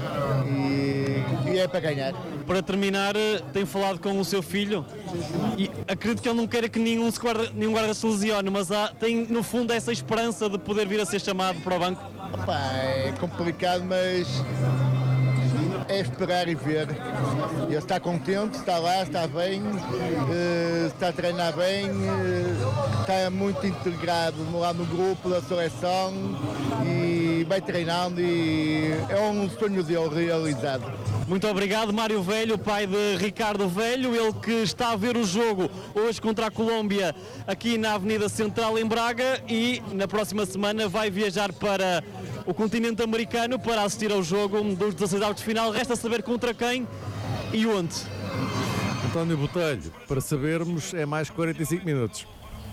e, e é para ganhar. Para terminar, tem falado com o seu filho e acredito que ele não queira que nenhum, se guarda, nenhum guarda se lesione, mas há, tem no fundo essa esperança de poder vir a ser chamado para o banco? Opa, é complicado, mas é esperar e ver. Ele está contente, está lá, está bem, uh, está a treinar bem, uh, está muito integrado lá no grupo da seleção e e vai treinando e é um sonho dele realizado. Muito obrigado, Mário Velho, pai de Ricardo Velho, ele que está a ver o jogo hoje contra a Colômbia aqui na Avenida Central em Braga e na próxima semana vai viajar para o continente americano para assistir ao jogo dos dezasseis avos de final. Resta saber contra quem e onde. António Botelho, para sabermos, é mais quarenta e cinco minutos.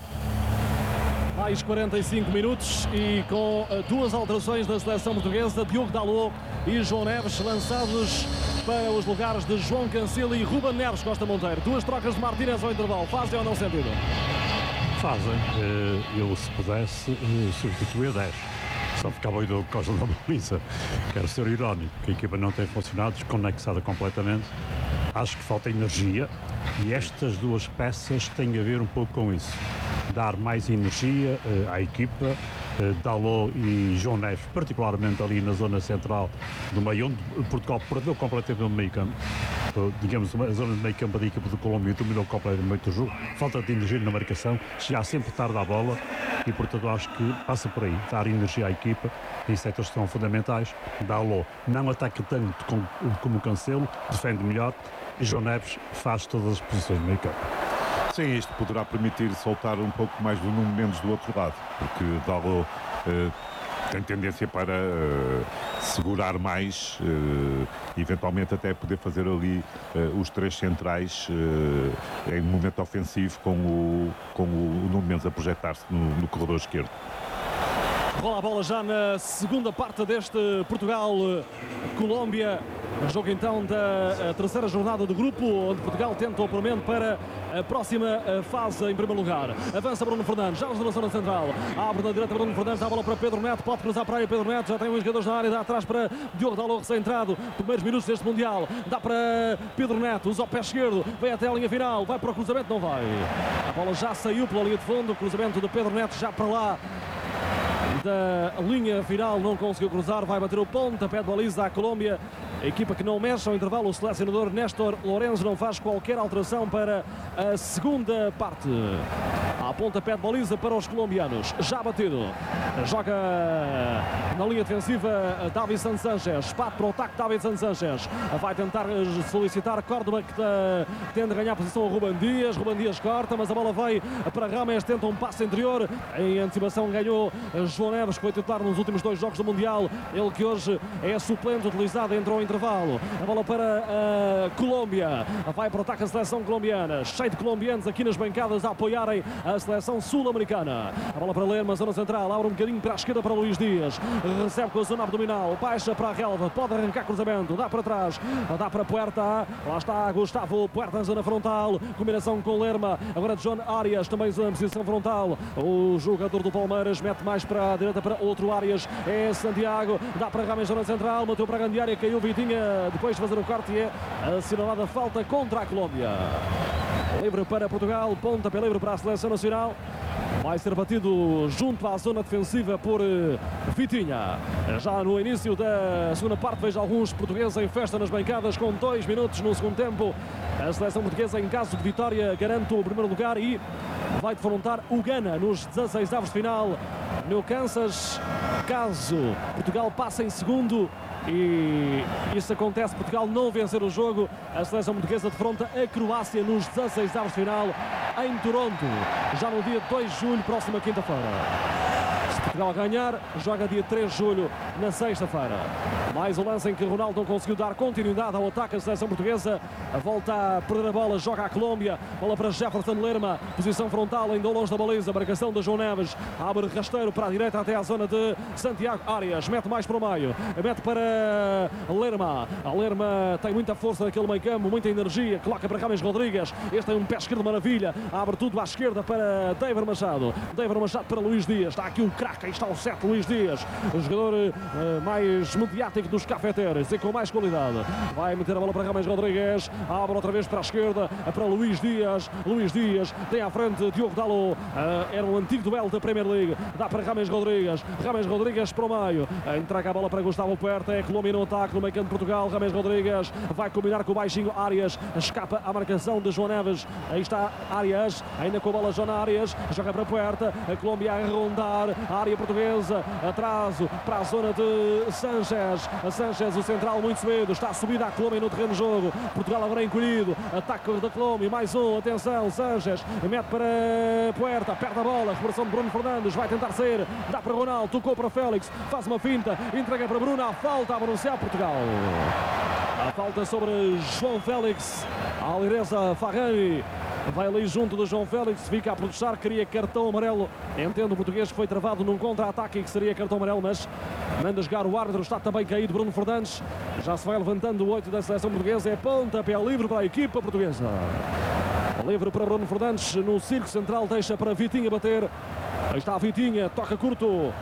Mais quarenta e cinco minutos e com uh, duas alterações da seleção portuguesa, Diogo Dalot e João Neves lançados para os lugares de João Cancelo e Ruben Neves Costa Monteiro. Duas trocas de Martínez ao intervalo. Fazem ou não sentido? Fazem. Eu, se pudesse, substituía dez. Só ficava o Diogo Costa da baliza. Quero ser irónico, que a equipa não tem funcionado, desconexada completamente. Acho que falta energia e estas duas peças têm a ver um pouco com isso. Dar mais energia uh, à equipa, uh, Dalot e João Neves, particularmente ali na zona central do meio, onde Portugal perdeu completamente o meio campo. Uh, digamos, a zona de meio campo da equipa do Colômbia dominou completamente o jogo. Falta de energia na marcação, chegar sempre tarde à bola e, portanto, acho que passa por aí. Dar energia à equipa, em setores que são fundamentais. Dalot não ataca tanto como, como o Cancelo, defende melhor e João Neves faz todas as posições no meio campo. Sim, isto poderá permitir soltar um pouco mais do Nuno Mendes do outro lado, porque Dalot uh, tem tendência para uh, segurar mais, uh, eventualmente até poder fazer ali uh, os três centrais uh, em momento ofensivo com o, com o Nuno Mendes a projetar-se no, no corredor esquerdo. Rola a bola já na segunda parte deste Portugal-Colômbia. Jogo então da terceira jornada do grupo, onde Portugal tenta o apuramento para a próxima fase em primeiro lugar. Avança Bruno Fernandes, já na zona central. Abre na direita Bruno Fernandes, dá a bola para Pedro Neto, pode cruzar para a área Pedro Neto, já tem uns jogadores na área, dá atrás para Diogo Dalot, recém-entrado, primeiros minutos deste Mundial. Dá para Pedro Neto, usa o pé esquerdo, vem até a linha final, vai para o cruzamento, não vai. A bola já saiu pela linha de fundo, o cruzamento de Pedro Neto já para lá da linha final, não conseguiu cruzar, vai bater o pontapé de baliza à Colômbia, a equipa que não mexe ao intervalo. O selecionador Néstor Lourenço não faz qualquer alteração para a segunda parte. A pontapé de baliza para os colombianos, já batido, joga na linha defensiva Davinson Sanchez, bate para o ataque Davinson Sanchez, vai tentar solicitar Córdoba, que tenta ganhar a posição a Ruben Dias, Ruben Dias corta, mas a bola vai para Rames, tenta um passe interior, em antecipação ganhou João Neves, que foi titular nos últimos dois jogos do Mundial, ele que hoje é suplente utilizado, entrou ao intervalo. A bola para a Colômbia, vai para o ataque a seleção colombiana, cheio de colombianos aqui nas bancadas a apoiarem a seleção sul-americana. A bola para Lerma, zona central, abre um bocadinho para a esquerda para Luís Dias, recebe com a zona abdominal, baixa para a relva, pode arrancar cruzamento, dá para trás, dá para Puerta, lá está Gustavo Puerta na zona frontal, combinação com Lerma, agora John Arias, também na posição frontal, o jogador do Palmeiras mete mais para a direita para outro Arias, é Santiago, dá para Rames, zona central, bateu para a grande área, caiu Vitinha, depois de fazer o corte e é assinalada falta contra a Colômbia. Livre para Portugal, pontapé livre para a seleção nacional. Vai ser batido junto à zona defensiva por Vitinha. Já no início da segunda parte, vejo alguns portugueses em festa nas bancadas com dois minutos no segundo tempo. A seleção portuguesa, em caso de vitória, garante o primeiro lugar e vai defrontar o Ghana nos dezasseis avos de final no Kansas. Caso Portugal passe em segundo e isso acontece, Portugal não vencer o jogo, a seleção portuguesa defronta a Croácia nos dezasseis avos de final em Toronto, já no dia dois de julho, próxima quinta-feira. Se Portugal ganhar, joga dia três de julho, na sexta-feira. Mais um lance em que Ronaldo não conseguiu dar continuidade ao ataque da seleção portuguesa. A volta a perder a bola, joga a Colômbia. Bola para Jefferson Lerma, posição frontal, ainda longe da baliza. Marcação de João Neves, abre rasteiro para a direita até à zona de Santiago Arias. Mete mais para o meio, mete para Lerma. A Lerma tem muita força naquele meio campo, muita energia. Coloca para Rames Rodrigues. Este tem um pé esquerdo maravilha. Abre tudo à esquerda para David Machado. David Machado para Luís Dias. Está aqui o craque, aí está o sete, Luís Dias. O jogador uh, mais mediático dos cafeteiros e com mais qualidade. Vai meter a bola para Rames Rodrigues, abre outra vez para a esquerda, para Luís Dias. Luís Dias tem à frente Diogo Dalot, uh, era um antigo duelo da Premier League, dá para Rames Rodrigues. Rames Rodrigues para o meio, uh, entrega a bola para Gustavo Puerta, é Colômbia no ataque no meio campo de Portugal. Rames Rodrigues vai combinar com o baixinho Arias, escapa à marcação de João Neves, aí está Arias, ainda com a bola João Arias, joga para Puerta, a Colômbia a rondar, área portuguesa, atraso para a zona de Sanchez, a Sanchez, o central muito cedo, está subida a Colômbia no terreno de jogo, Portugal agora encolhido, ataque da Colômbia, mais um, atenção, Sanchez, mete para Puerta, perde a bola, recuperação de Bruno Fernandes, vai tentar sair, dá para Ronaldo, tocou para Félix, faz uma finta, entrega para Bruno, a falta a beneficiar Portugal. A falta sobre João Félix, a Alireza Farrani vai ali junto do João Félix, fica a protestar, queria cartão amarelo. Entendo o português que foi travado num contra-ataque e que seria cartão amarelo, mas manda jogar o árbitro, está também caído Bruno Fernandes. Já se vai levantando o oito da seleção portuguesa, é pontapé livre para a equipa portuguesa. Livre para Bruno Fernandes no círculo central, deixa para Vitinha bater. Aí está a Vitinha, toca curto.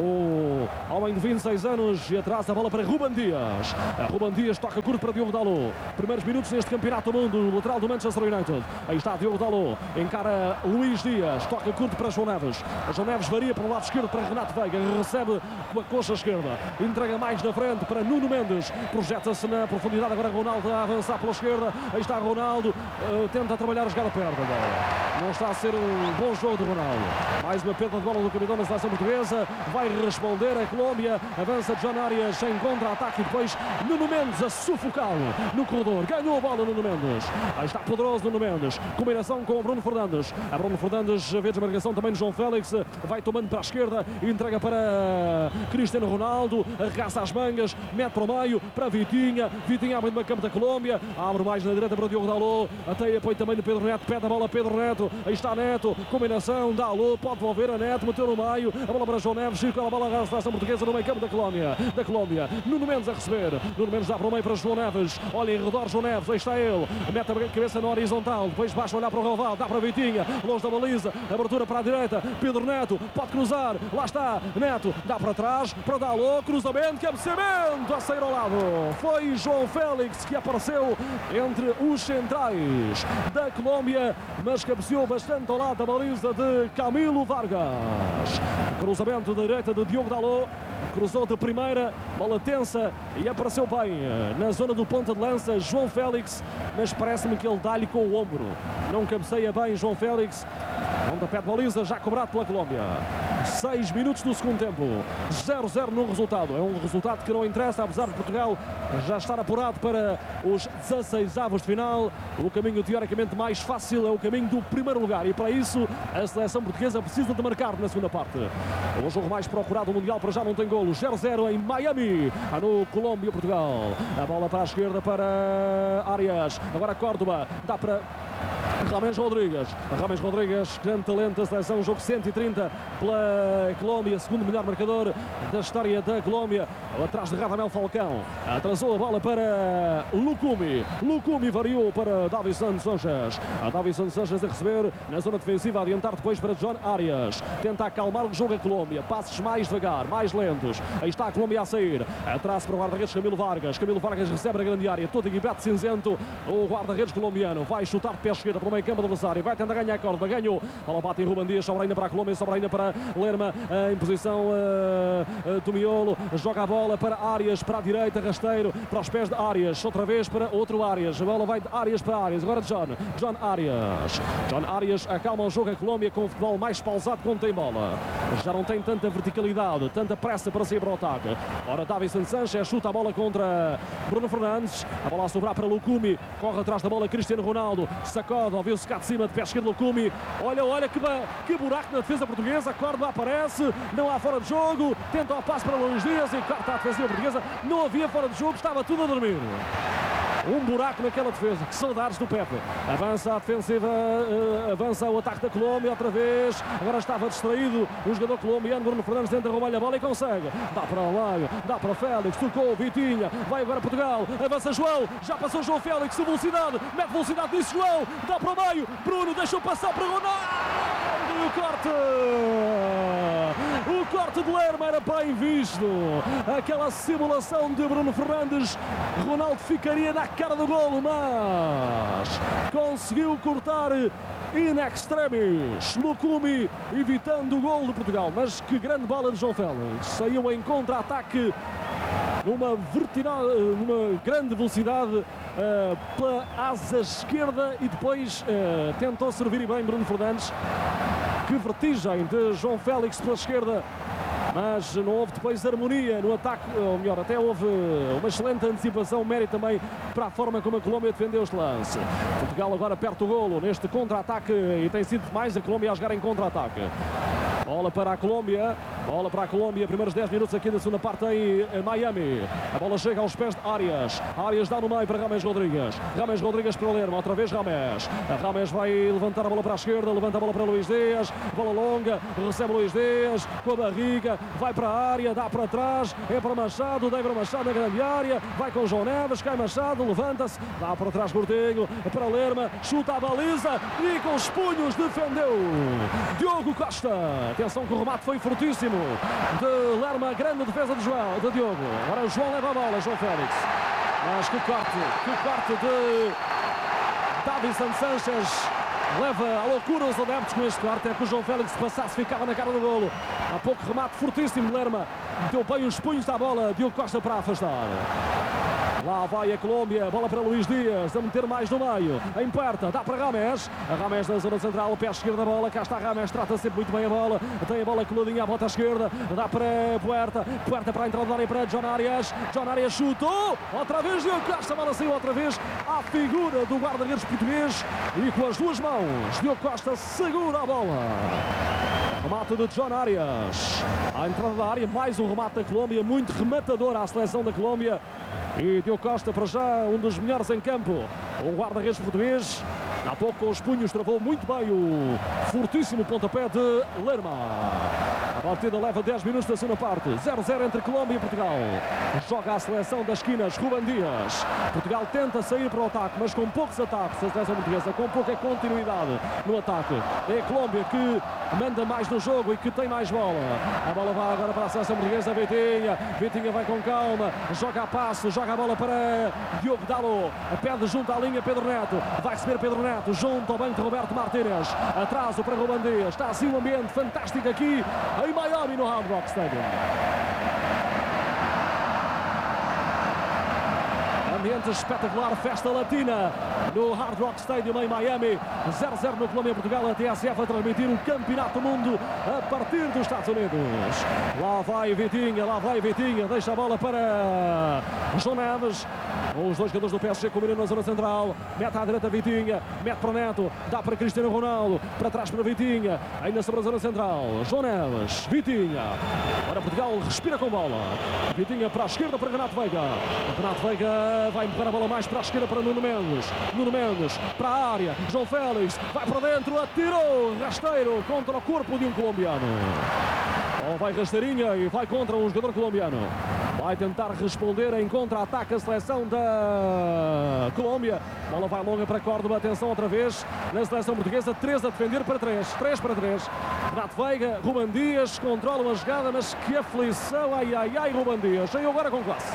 O homem de vinte e seis anos e atrás a bola para Ruben Dias. A Ruben Dias toca curto para Diogo Dalot. Primeiros minutos neste campeonato do mundo, o lateral do Manchester United. Aí está Diogo Dalot, encara Luís Dias, toca curto para João Neves. A João Neves varia para o lado esquerdo para Renato Veiga, recebe com a coxa esquerda, entrega mais na frente para Nuno Mendes, projeta-se na profundidade agora Ronaldo a avançar pela esquerda. Aí está Ronaldo, uh, tenta trabalhar a jogada perto da bola. Não está a ser um bom jogo de Ronaldo. Mais uma perda de bola do capitão da seleção portuguesa. Vai responder a Colômbia, avança John Arias em contra-ataque e depois Nuno Mendes a sufocá-lo no corredor, ganhou a bola Nuno Mendes, aí está poderoso Nuno Mendes, combinação com o Bruno Fernandes, a Bruno Fernandes a ver desmarcação também de João Félix, vai tomando para a esquerda, entrega para Cristiano Ronaldo, arregaça as mangas, mete para o meio, para Vitinha, Vitinha abre no campo da Colômbia, abre mais na direita para Diogo Dalot, até apoio também do Pedro Neto, pede a bola Pedro Neto, aí está Neto, combinação, Dalot, pode devolver a Neto, meteu no meio, a bola para João Neves, a bola à seleção portuguesa no meio campo da Colômbia, da Colômbia, Nuno Mendes a receber, Nuno Mendes dá para o meio para João Neves, olha em redor João Neves, aí está ele, mete a cabeça na horizontal, depois baixa olhar para o relvado, dá para Vitinha, longe da baliza, abertura para a direita, Pedro Neto, pode cruzar, lá está, Neto, dá para trás, para Dalot, cruzamento, cabeceamento, a sair ao lado, foi João Félix que apareceu entre os centrais da Colômbia, mas cabeceou bastante ao lado da baliza de Camilo Vargas, cruzamento da direita de Diogo Dalot, cruzou de primeira, bola tensa e apareceu bem na zona do ponta de lança João Félix, mas parece-me que ele dá-lhe com o ombro, não cabeceia bem João Félix, pontapé de baliza já cobrado pela Colômbia. seis minutos do segundo tempo, zero a zero no resultado, é um resultado que não interessa, apesar de Portugal já estar apurado para os dezasseis avos de final. O caminho teoricamente mais fácil é o caminho do primeiro lugar e para isso a seleção portuguesa precisa de marcar na segunda parte. O jogo mais procurado do Mundial para já não tem golo, zero a zero em Miami, no Colômbia-Portugal. A bola para a esquerda para Arias, agora Córdoba, dá para Rames Rodrigues, Rames Rodrigues, grande talento da seleção, jogo cento e trinta pela Colômbia, segundo melhor marcador da história da Colômbia, atrás de Radamel Falcão, atrasou a bola para Lucumi, Lucumi variou para Davison Sanchez, a Davison Sanchez a receber na zona defensiva, a adiantar depois para John Arias, tenta acalmar o jogo a Colômbia, passos mais devagar, mais lentos, aí está a Colômbia a sair, atrás para o guarda-redes Camilo Vargas, Camilo Vargas recebe a grande área, todo equipado cinzento, o guarda-redes colombiano, vai chutar de pé esquerda para o meio campo do adversário, vai tentar ganhar a corda, ganhou, bola bate em Ruben Dias, sobra ainda para a Colômbia, sobra ainda para Lerma, em posição uh, uh, do miolo, joga a bola para Arias, para a direita, rasteiro, para os pés de Arias, outra vez para outro Arias, a bola vai de Arias para Arias, agora John, John Arias, John Arias acalma o jogo a Colômbia com o futebol mais pausado quando tem bola, já não tem tanta verticalidade, tanta pressa para sair para o ataque, ora Davison Sanchez chuta a bola contra Bruno Fernandes, a bola a sobrar para Lucumi, corre atrás da bola Cristiano Ronaldo, sacode, ouviu-se cá de cima de pé esquerdo Lucumi, olha, olha que, que buraco na defesa portuguesa, Córdoba aparece, não há fora de jogo, tenta o passe para Luís Dias e corta a defesa portuguesa, não havia fora de jogo, estava tudo a dormir. Um buraco naquela defesa, que saudades do Pepe. Avança a defensiva, uh, avança o ataque da Colômbia outra vez. Agora estava distraído o jogador colombiano. Bruno Fernandes tenta roubar-lhe a bola e consegue. Dá para o Lago, dá para Félix, tocou Vitinha, vai agora Portugal. Avança João, já passou João Félix, velocidade, mete velocidade, disse João, dá para o meio. Bruno deixou passar para Ronaldo. E o corte, o corte de Lerma era bem visto. Aquela simulação de Bruno Fernandes, Ronaldo ficaria na cara do golo, mas conseguiu cortar in extremis Lucumi, evitando o golo de Portugal. Mas que grande bola de João Félix, saiu em contra-ataque numa vertical, numa grande velocidade uh, pela asa esquerda e depois uh, tentou servir bem Bruno Fernandes. Que vertigem de João Félix pela esquerda, mas não houve depois harmonia no ataque, ou melhor, até houve uma excelente antecipação, mérito também para a forma como a Colômbia defendeu este lance. Portugal agora perto do golo neste contra-ataque e tem sido mais a Colômbia a jogar em contra-ataque. Bola para a Colômbia, bola para a Colômbia, primeiros dez minutos aqui da segunda parte em Miami. A bola chega aos pés de Arias. Arias dá no meio para Rames Rodrigues. Rames Rodrigues para o Lerma, outra vez Rames. A Rames vai levantar a bola para a esquerda, levanta a bola para Luís Dias. Bola longa, recebe Luís Dias com a barriga, vai para a área, dá para trás, é para Machado, Débora Machado na grande área, vai com João Neves, cai Machado, levanta-se, dá para trás Gordinho, para Lerma, chuta a baliza e com os punhos defendeu Diogo Costa. Atenção que o remate foi fortíssimo de Lerma, grande defesa de João, de Diogo. Agora o João leva a bola, João Félix. Mas que corte, que corte de Davinson Sanchez. Leva à loucura os adeptos com este corte. É que o João Félix se passasse ficava na cara do golo. Há pouco remate fortíssimo de Lerma. Deu bem os punhos da bola. Diogo Costa para afastar. Lá vai a Colômbia, bola para Luís Dias, a meter mais no meio, em perto, dá para Rames, a Rames na zona central, pé esquerdo da bola, cá está Rames, trata sempre muito bem a bola, tem a bola coladinha à bota esquerda, dá para Puerta, Puerta para a entrada da área para John Arias, John Arias chutou, outra vez Diogo Costa, a bola saiu outra vez à figura do guarda-redes português e com as duas mãos, Diogo Costa segura a bola. Remate de John Arias, à entrada da área, mais um remate da Colômbia, muito rematador à seleção da Colômbia. E Diogo Costa, para já, um dos melhores em campo. O guarda-redes português, há pouco com os punhos, travou muito bem o fortíssimo pontapé de Lerma. A partida leva dez minutos da segunda parte. zero a zero entre Colômbia e Portugal. Joga a seleção das esquinas, Ruben Dias. Portugal tenta sair para o ataque, mas com poucos ataques. A seleção portuguesa com pouca continuidade no ataque. É a Colômbia que manda mais no jogo e que tem mais bola. A bola vai agora para a seleção portuguesa, Vitinha. Vitinha vai com calma, joga a passo, joga a bola para Diogo Dalot. Pede junto à linha Pedro Neto. Vai receber Pedro Neto, junto ao banco de Roberto Martínez. Atraso para Ruben Dias. Está assim um ambiente fantástico aqui em Miami, no Hard Rock Stadium. Ambiente espetacular, festa latina no Hard Rock Stadium em Miami. zero a zero no Colômbia Portugal. A T S F a transmitir o Campeonato do Mundo a partir dos Estados Unidos. Lá vai Vitinha, lá vai Vitinha. Deixa a bola para João Neves. Os dois jogadores do P S G combinam na zona central. Mete à direita Vitinha, mete para Neto, dá para Cristiano Ronaldo, para trás para Vitinha, ainda sobre a zona central. João Neves, Vitinha. Agora Portugal respira com bola. Vitinha para a esquerda para Renato Veiga. Renato Veiga vai empurrar a bola mais para a esquerda para Nuno Mendes. Nuno Mendes para a área. João Félix vai para dentro, atirou rasteiro contra o corpo de um colombiano. Ou vai rasteirinha e vai contra um jogador colombiano. Vai tentar responder em contra-ataque a seleção da Colômbia. Bola vai longa para Córdoba. Atenção outra vez na seleção portuguesa. três a defender para três. três para três. Renato Veiga, Ruben Dias controla uma jogada, mas que aflição. Ai, ai, ai, Ruben Dias. Saiu agora com classe.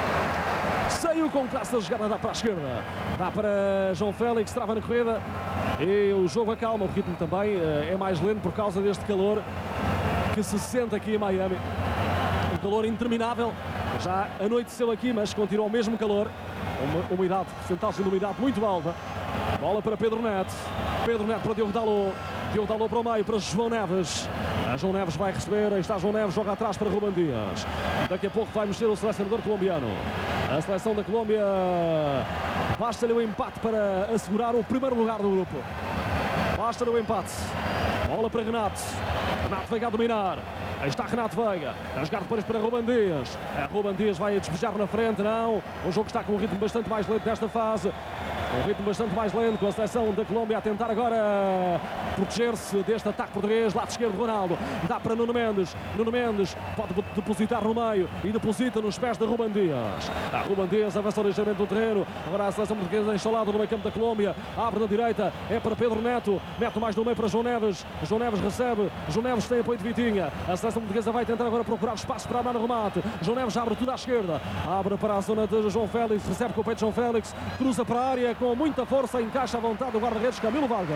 Saiu com classe a jogada, dá para a esquerda. Dá para João Félix, trava na corrida. E o jogo acalma. O ritmo também é mais lento por causa deste calor que se sente aqui em Miami. Um calor interminável. Já anoiteceu aqui, mas continua o mesmo calor. Uma umidade, porcentagem de umidade muito alta. Bola para Pedro Neto. Pedro Neto para Diogo Dalot. Diogo Dalot para o meio, para João Neves. A João Neves vai receber. Aí está João Neves, joga atrás para Ruben Dias. Daqui a pouco vai mexer o selecionador colombiano. A seleção da Colômbia basta-lhe o empate para assegurar o primeiro lugar do grupo. Basta-lhe o empate. Bola para Renato. Renato Veiga a dominar. Aí está Renato Veiga, a jogar depois para Ruben Dias. A Ruben Dias vai despejar na frente, não. O jogo está com um ritmo bastante mais lento nesta fase. Um ritmo bastante mais lento, com a seleção da Colômbia a tentar agora proteger-se deste ataque português. Lado esquerdo, Ronaldo. Dá para Nuno Mendes. Nuno Mendes pode depositar no meio e deposita nos pés de Ruben Dias. A Ruben Dias avança ligeiramente do terreno. Agora a seleção portuguesa instalada no meio campo da Colômbia. Abre na direita, é para Pedro Neto. Mete mais no meio para João Neves. João Neves recebe. João Neves tem apoio de Vitinha. A seleção portuguesa vai tentar agora procurar espaço para armar no remate. João Neves abre tudo à esquerda. Abre para a zona de João Félix. Recebe com o peito João Félix. Cruza para a área com muita força. Encaixa à vontade do guarda-redes Camilo Vargas.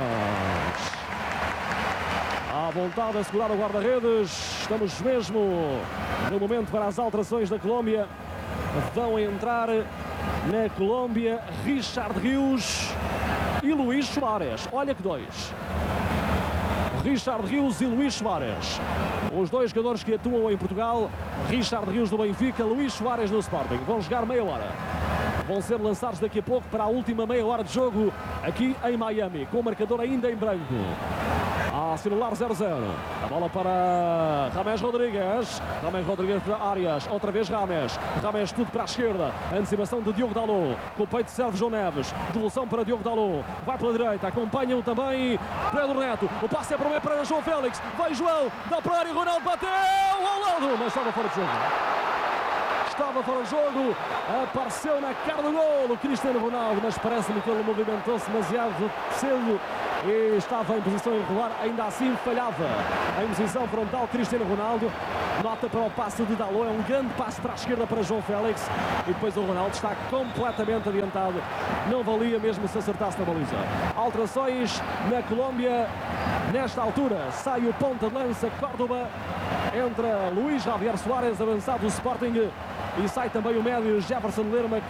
À vontade a segurar o guarda-redes. Estamos mesmo no momento para as alterações da Colômbia. Vão entrar na Colômbia Richard Rios e Luís Soares. Olha que dois. Richard Rios e Luís Soares. Os dois jogadores que atuam em Portugal, Richard Rios do Benfica, Luís Soares no Sporting. Vão jogar meia hora. Vão ser lançados daqui a pouco para a última meia hora de jogo aqui em Miami, com o marcador ainda em branco. A assinalar zero a zero. A bola para James Rodrigues. James Rodrigues para Arias. Outra vez James. James tudo para a esquerda. Antecipação de Diogo Dalot. Com o peito serve João Neves. Devolução para Diogo Dalot. Vai pela direita. Acompanham também Pedro Neto. O passe é para o meio para João Félix. Vai João. Dá para a área. Ronaldo bateu ao lado. Mas estava fora de jogo. Estava fora de jogo, apareceu na cara do gol o Cristiano Ronaldo, mas parece-me que ele movimentou-se demasiado cedo e estava em posição irregular, ainda assim falhava em posição frontal. Cristiano Ronaldo, nota para o passe de Dalot, é um grande passe para a esquerda para João Félix e depois o Ronaldo está completamente adiantado, não valia mesmo se acertasse na baliza. Alterações na Colômbia, nesta altura sai o ponta de lança Córdoba, entra Luís Javier Soares, avançado do Sporting, e sai também o médio Jefferson Lerma.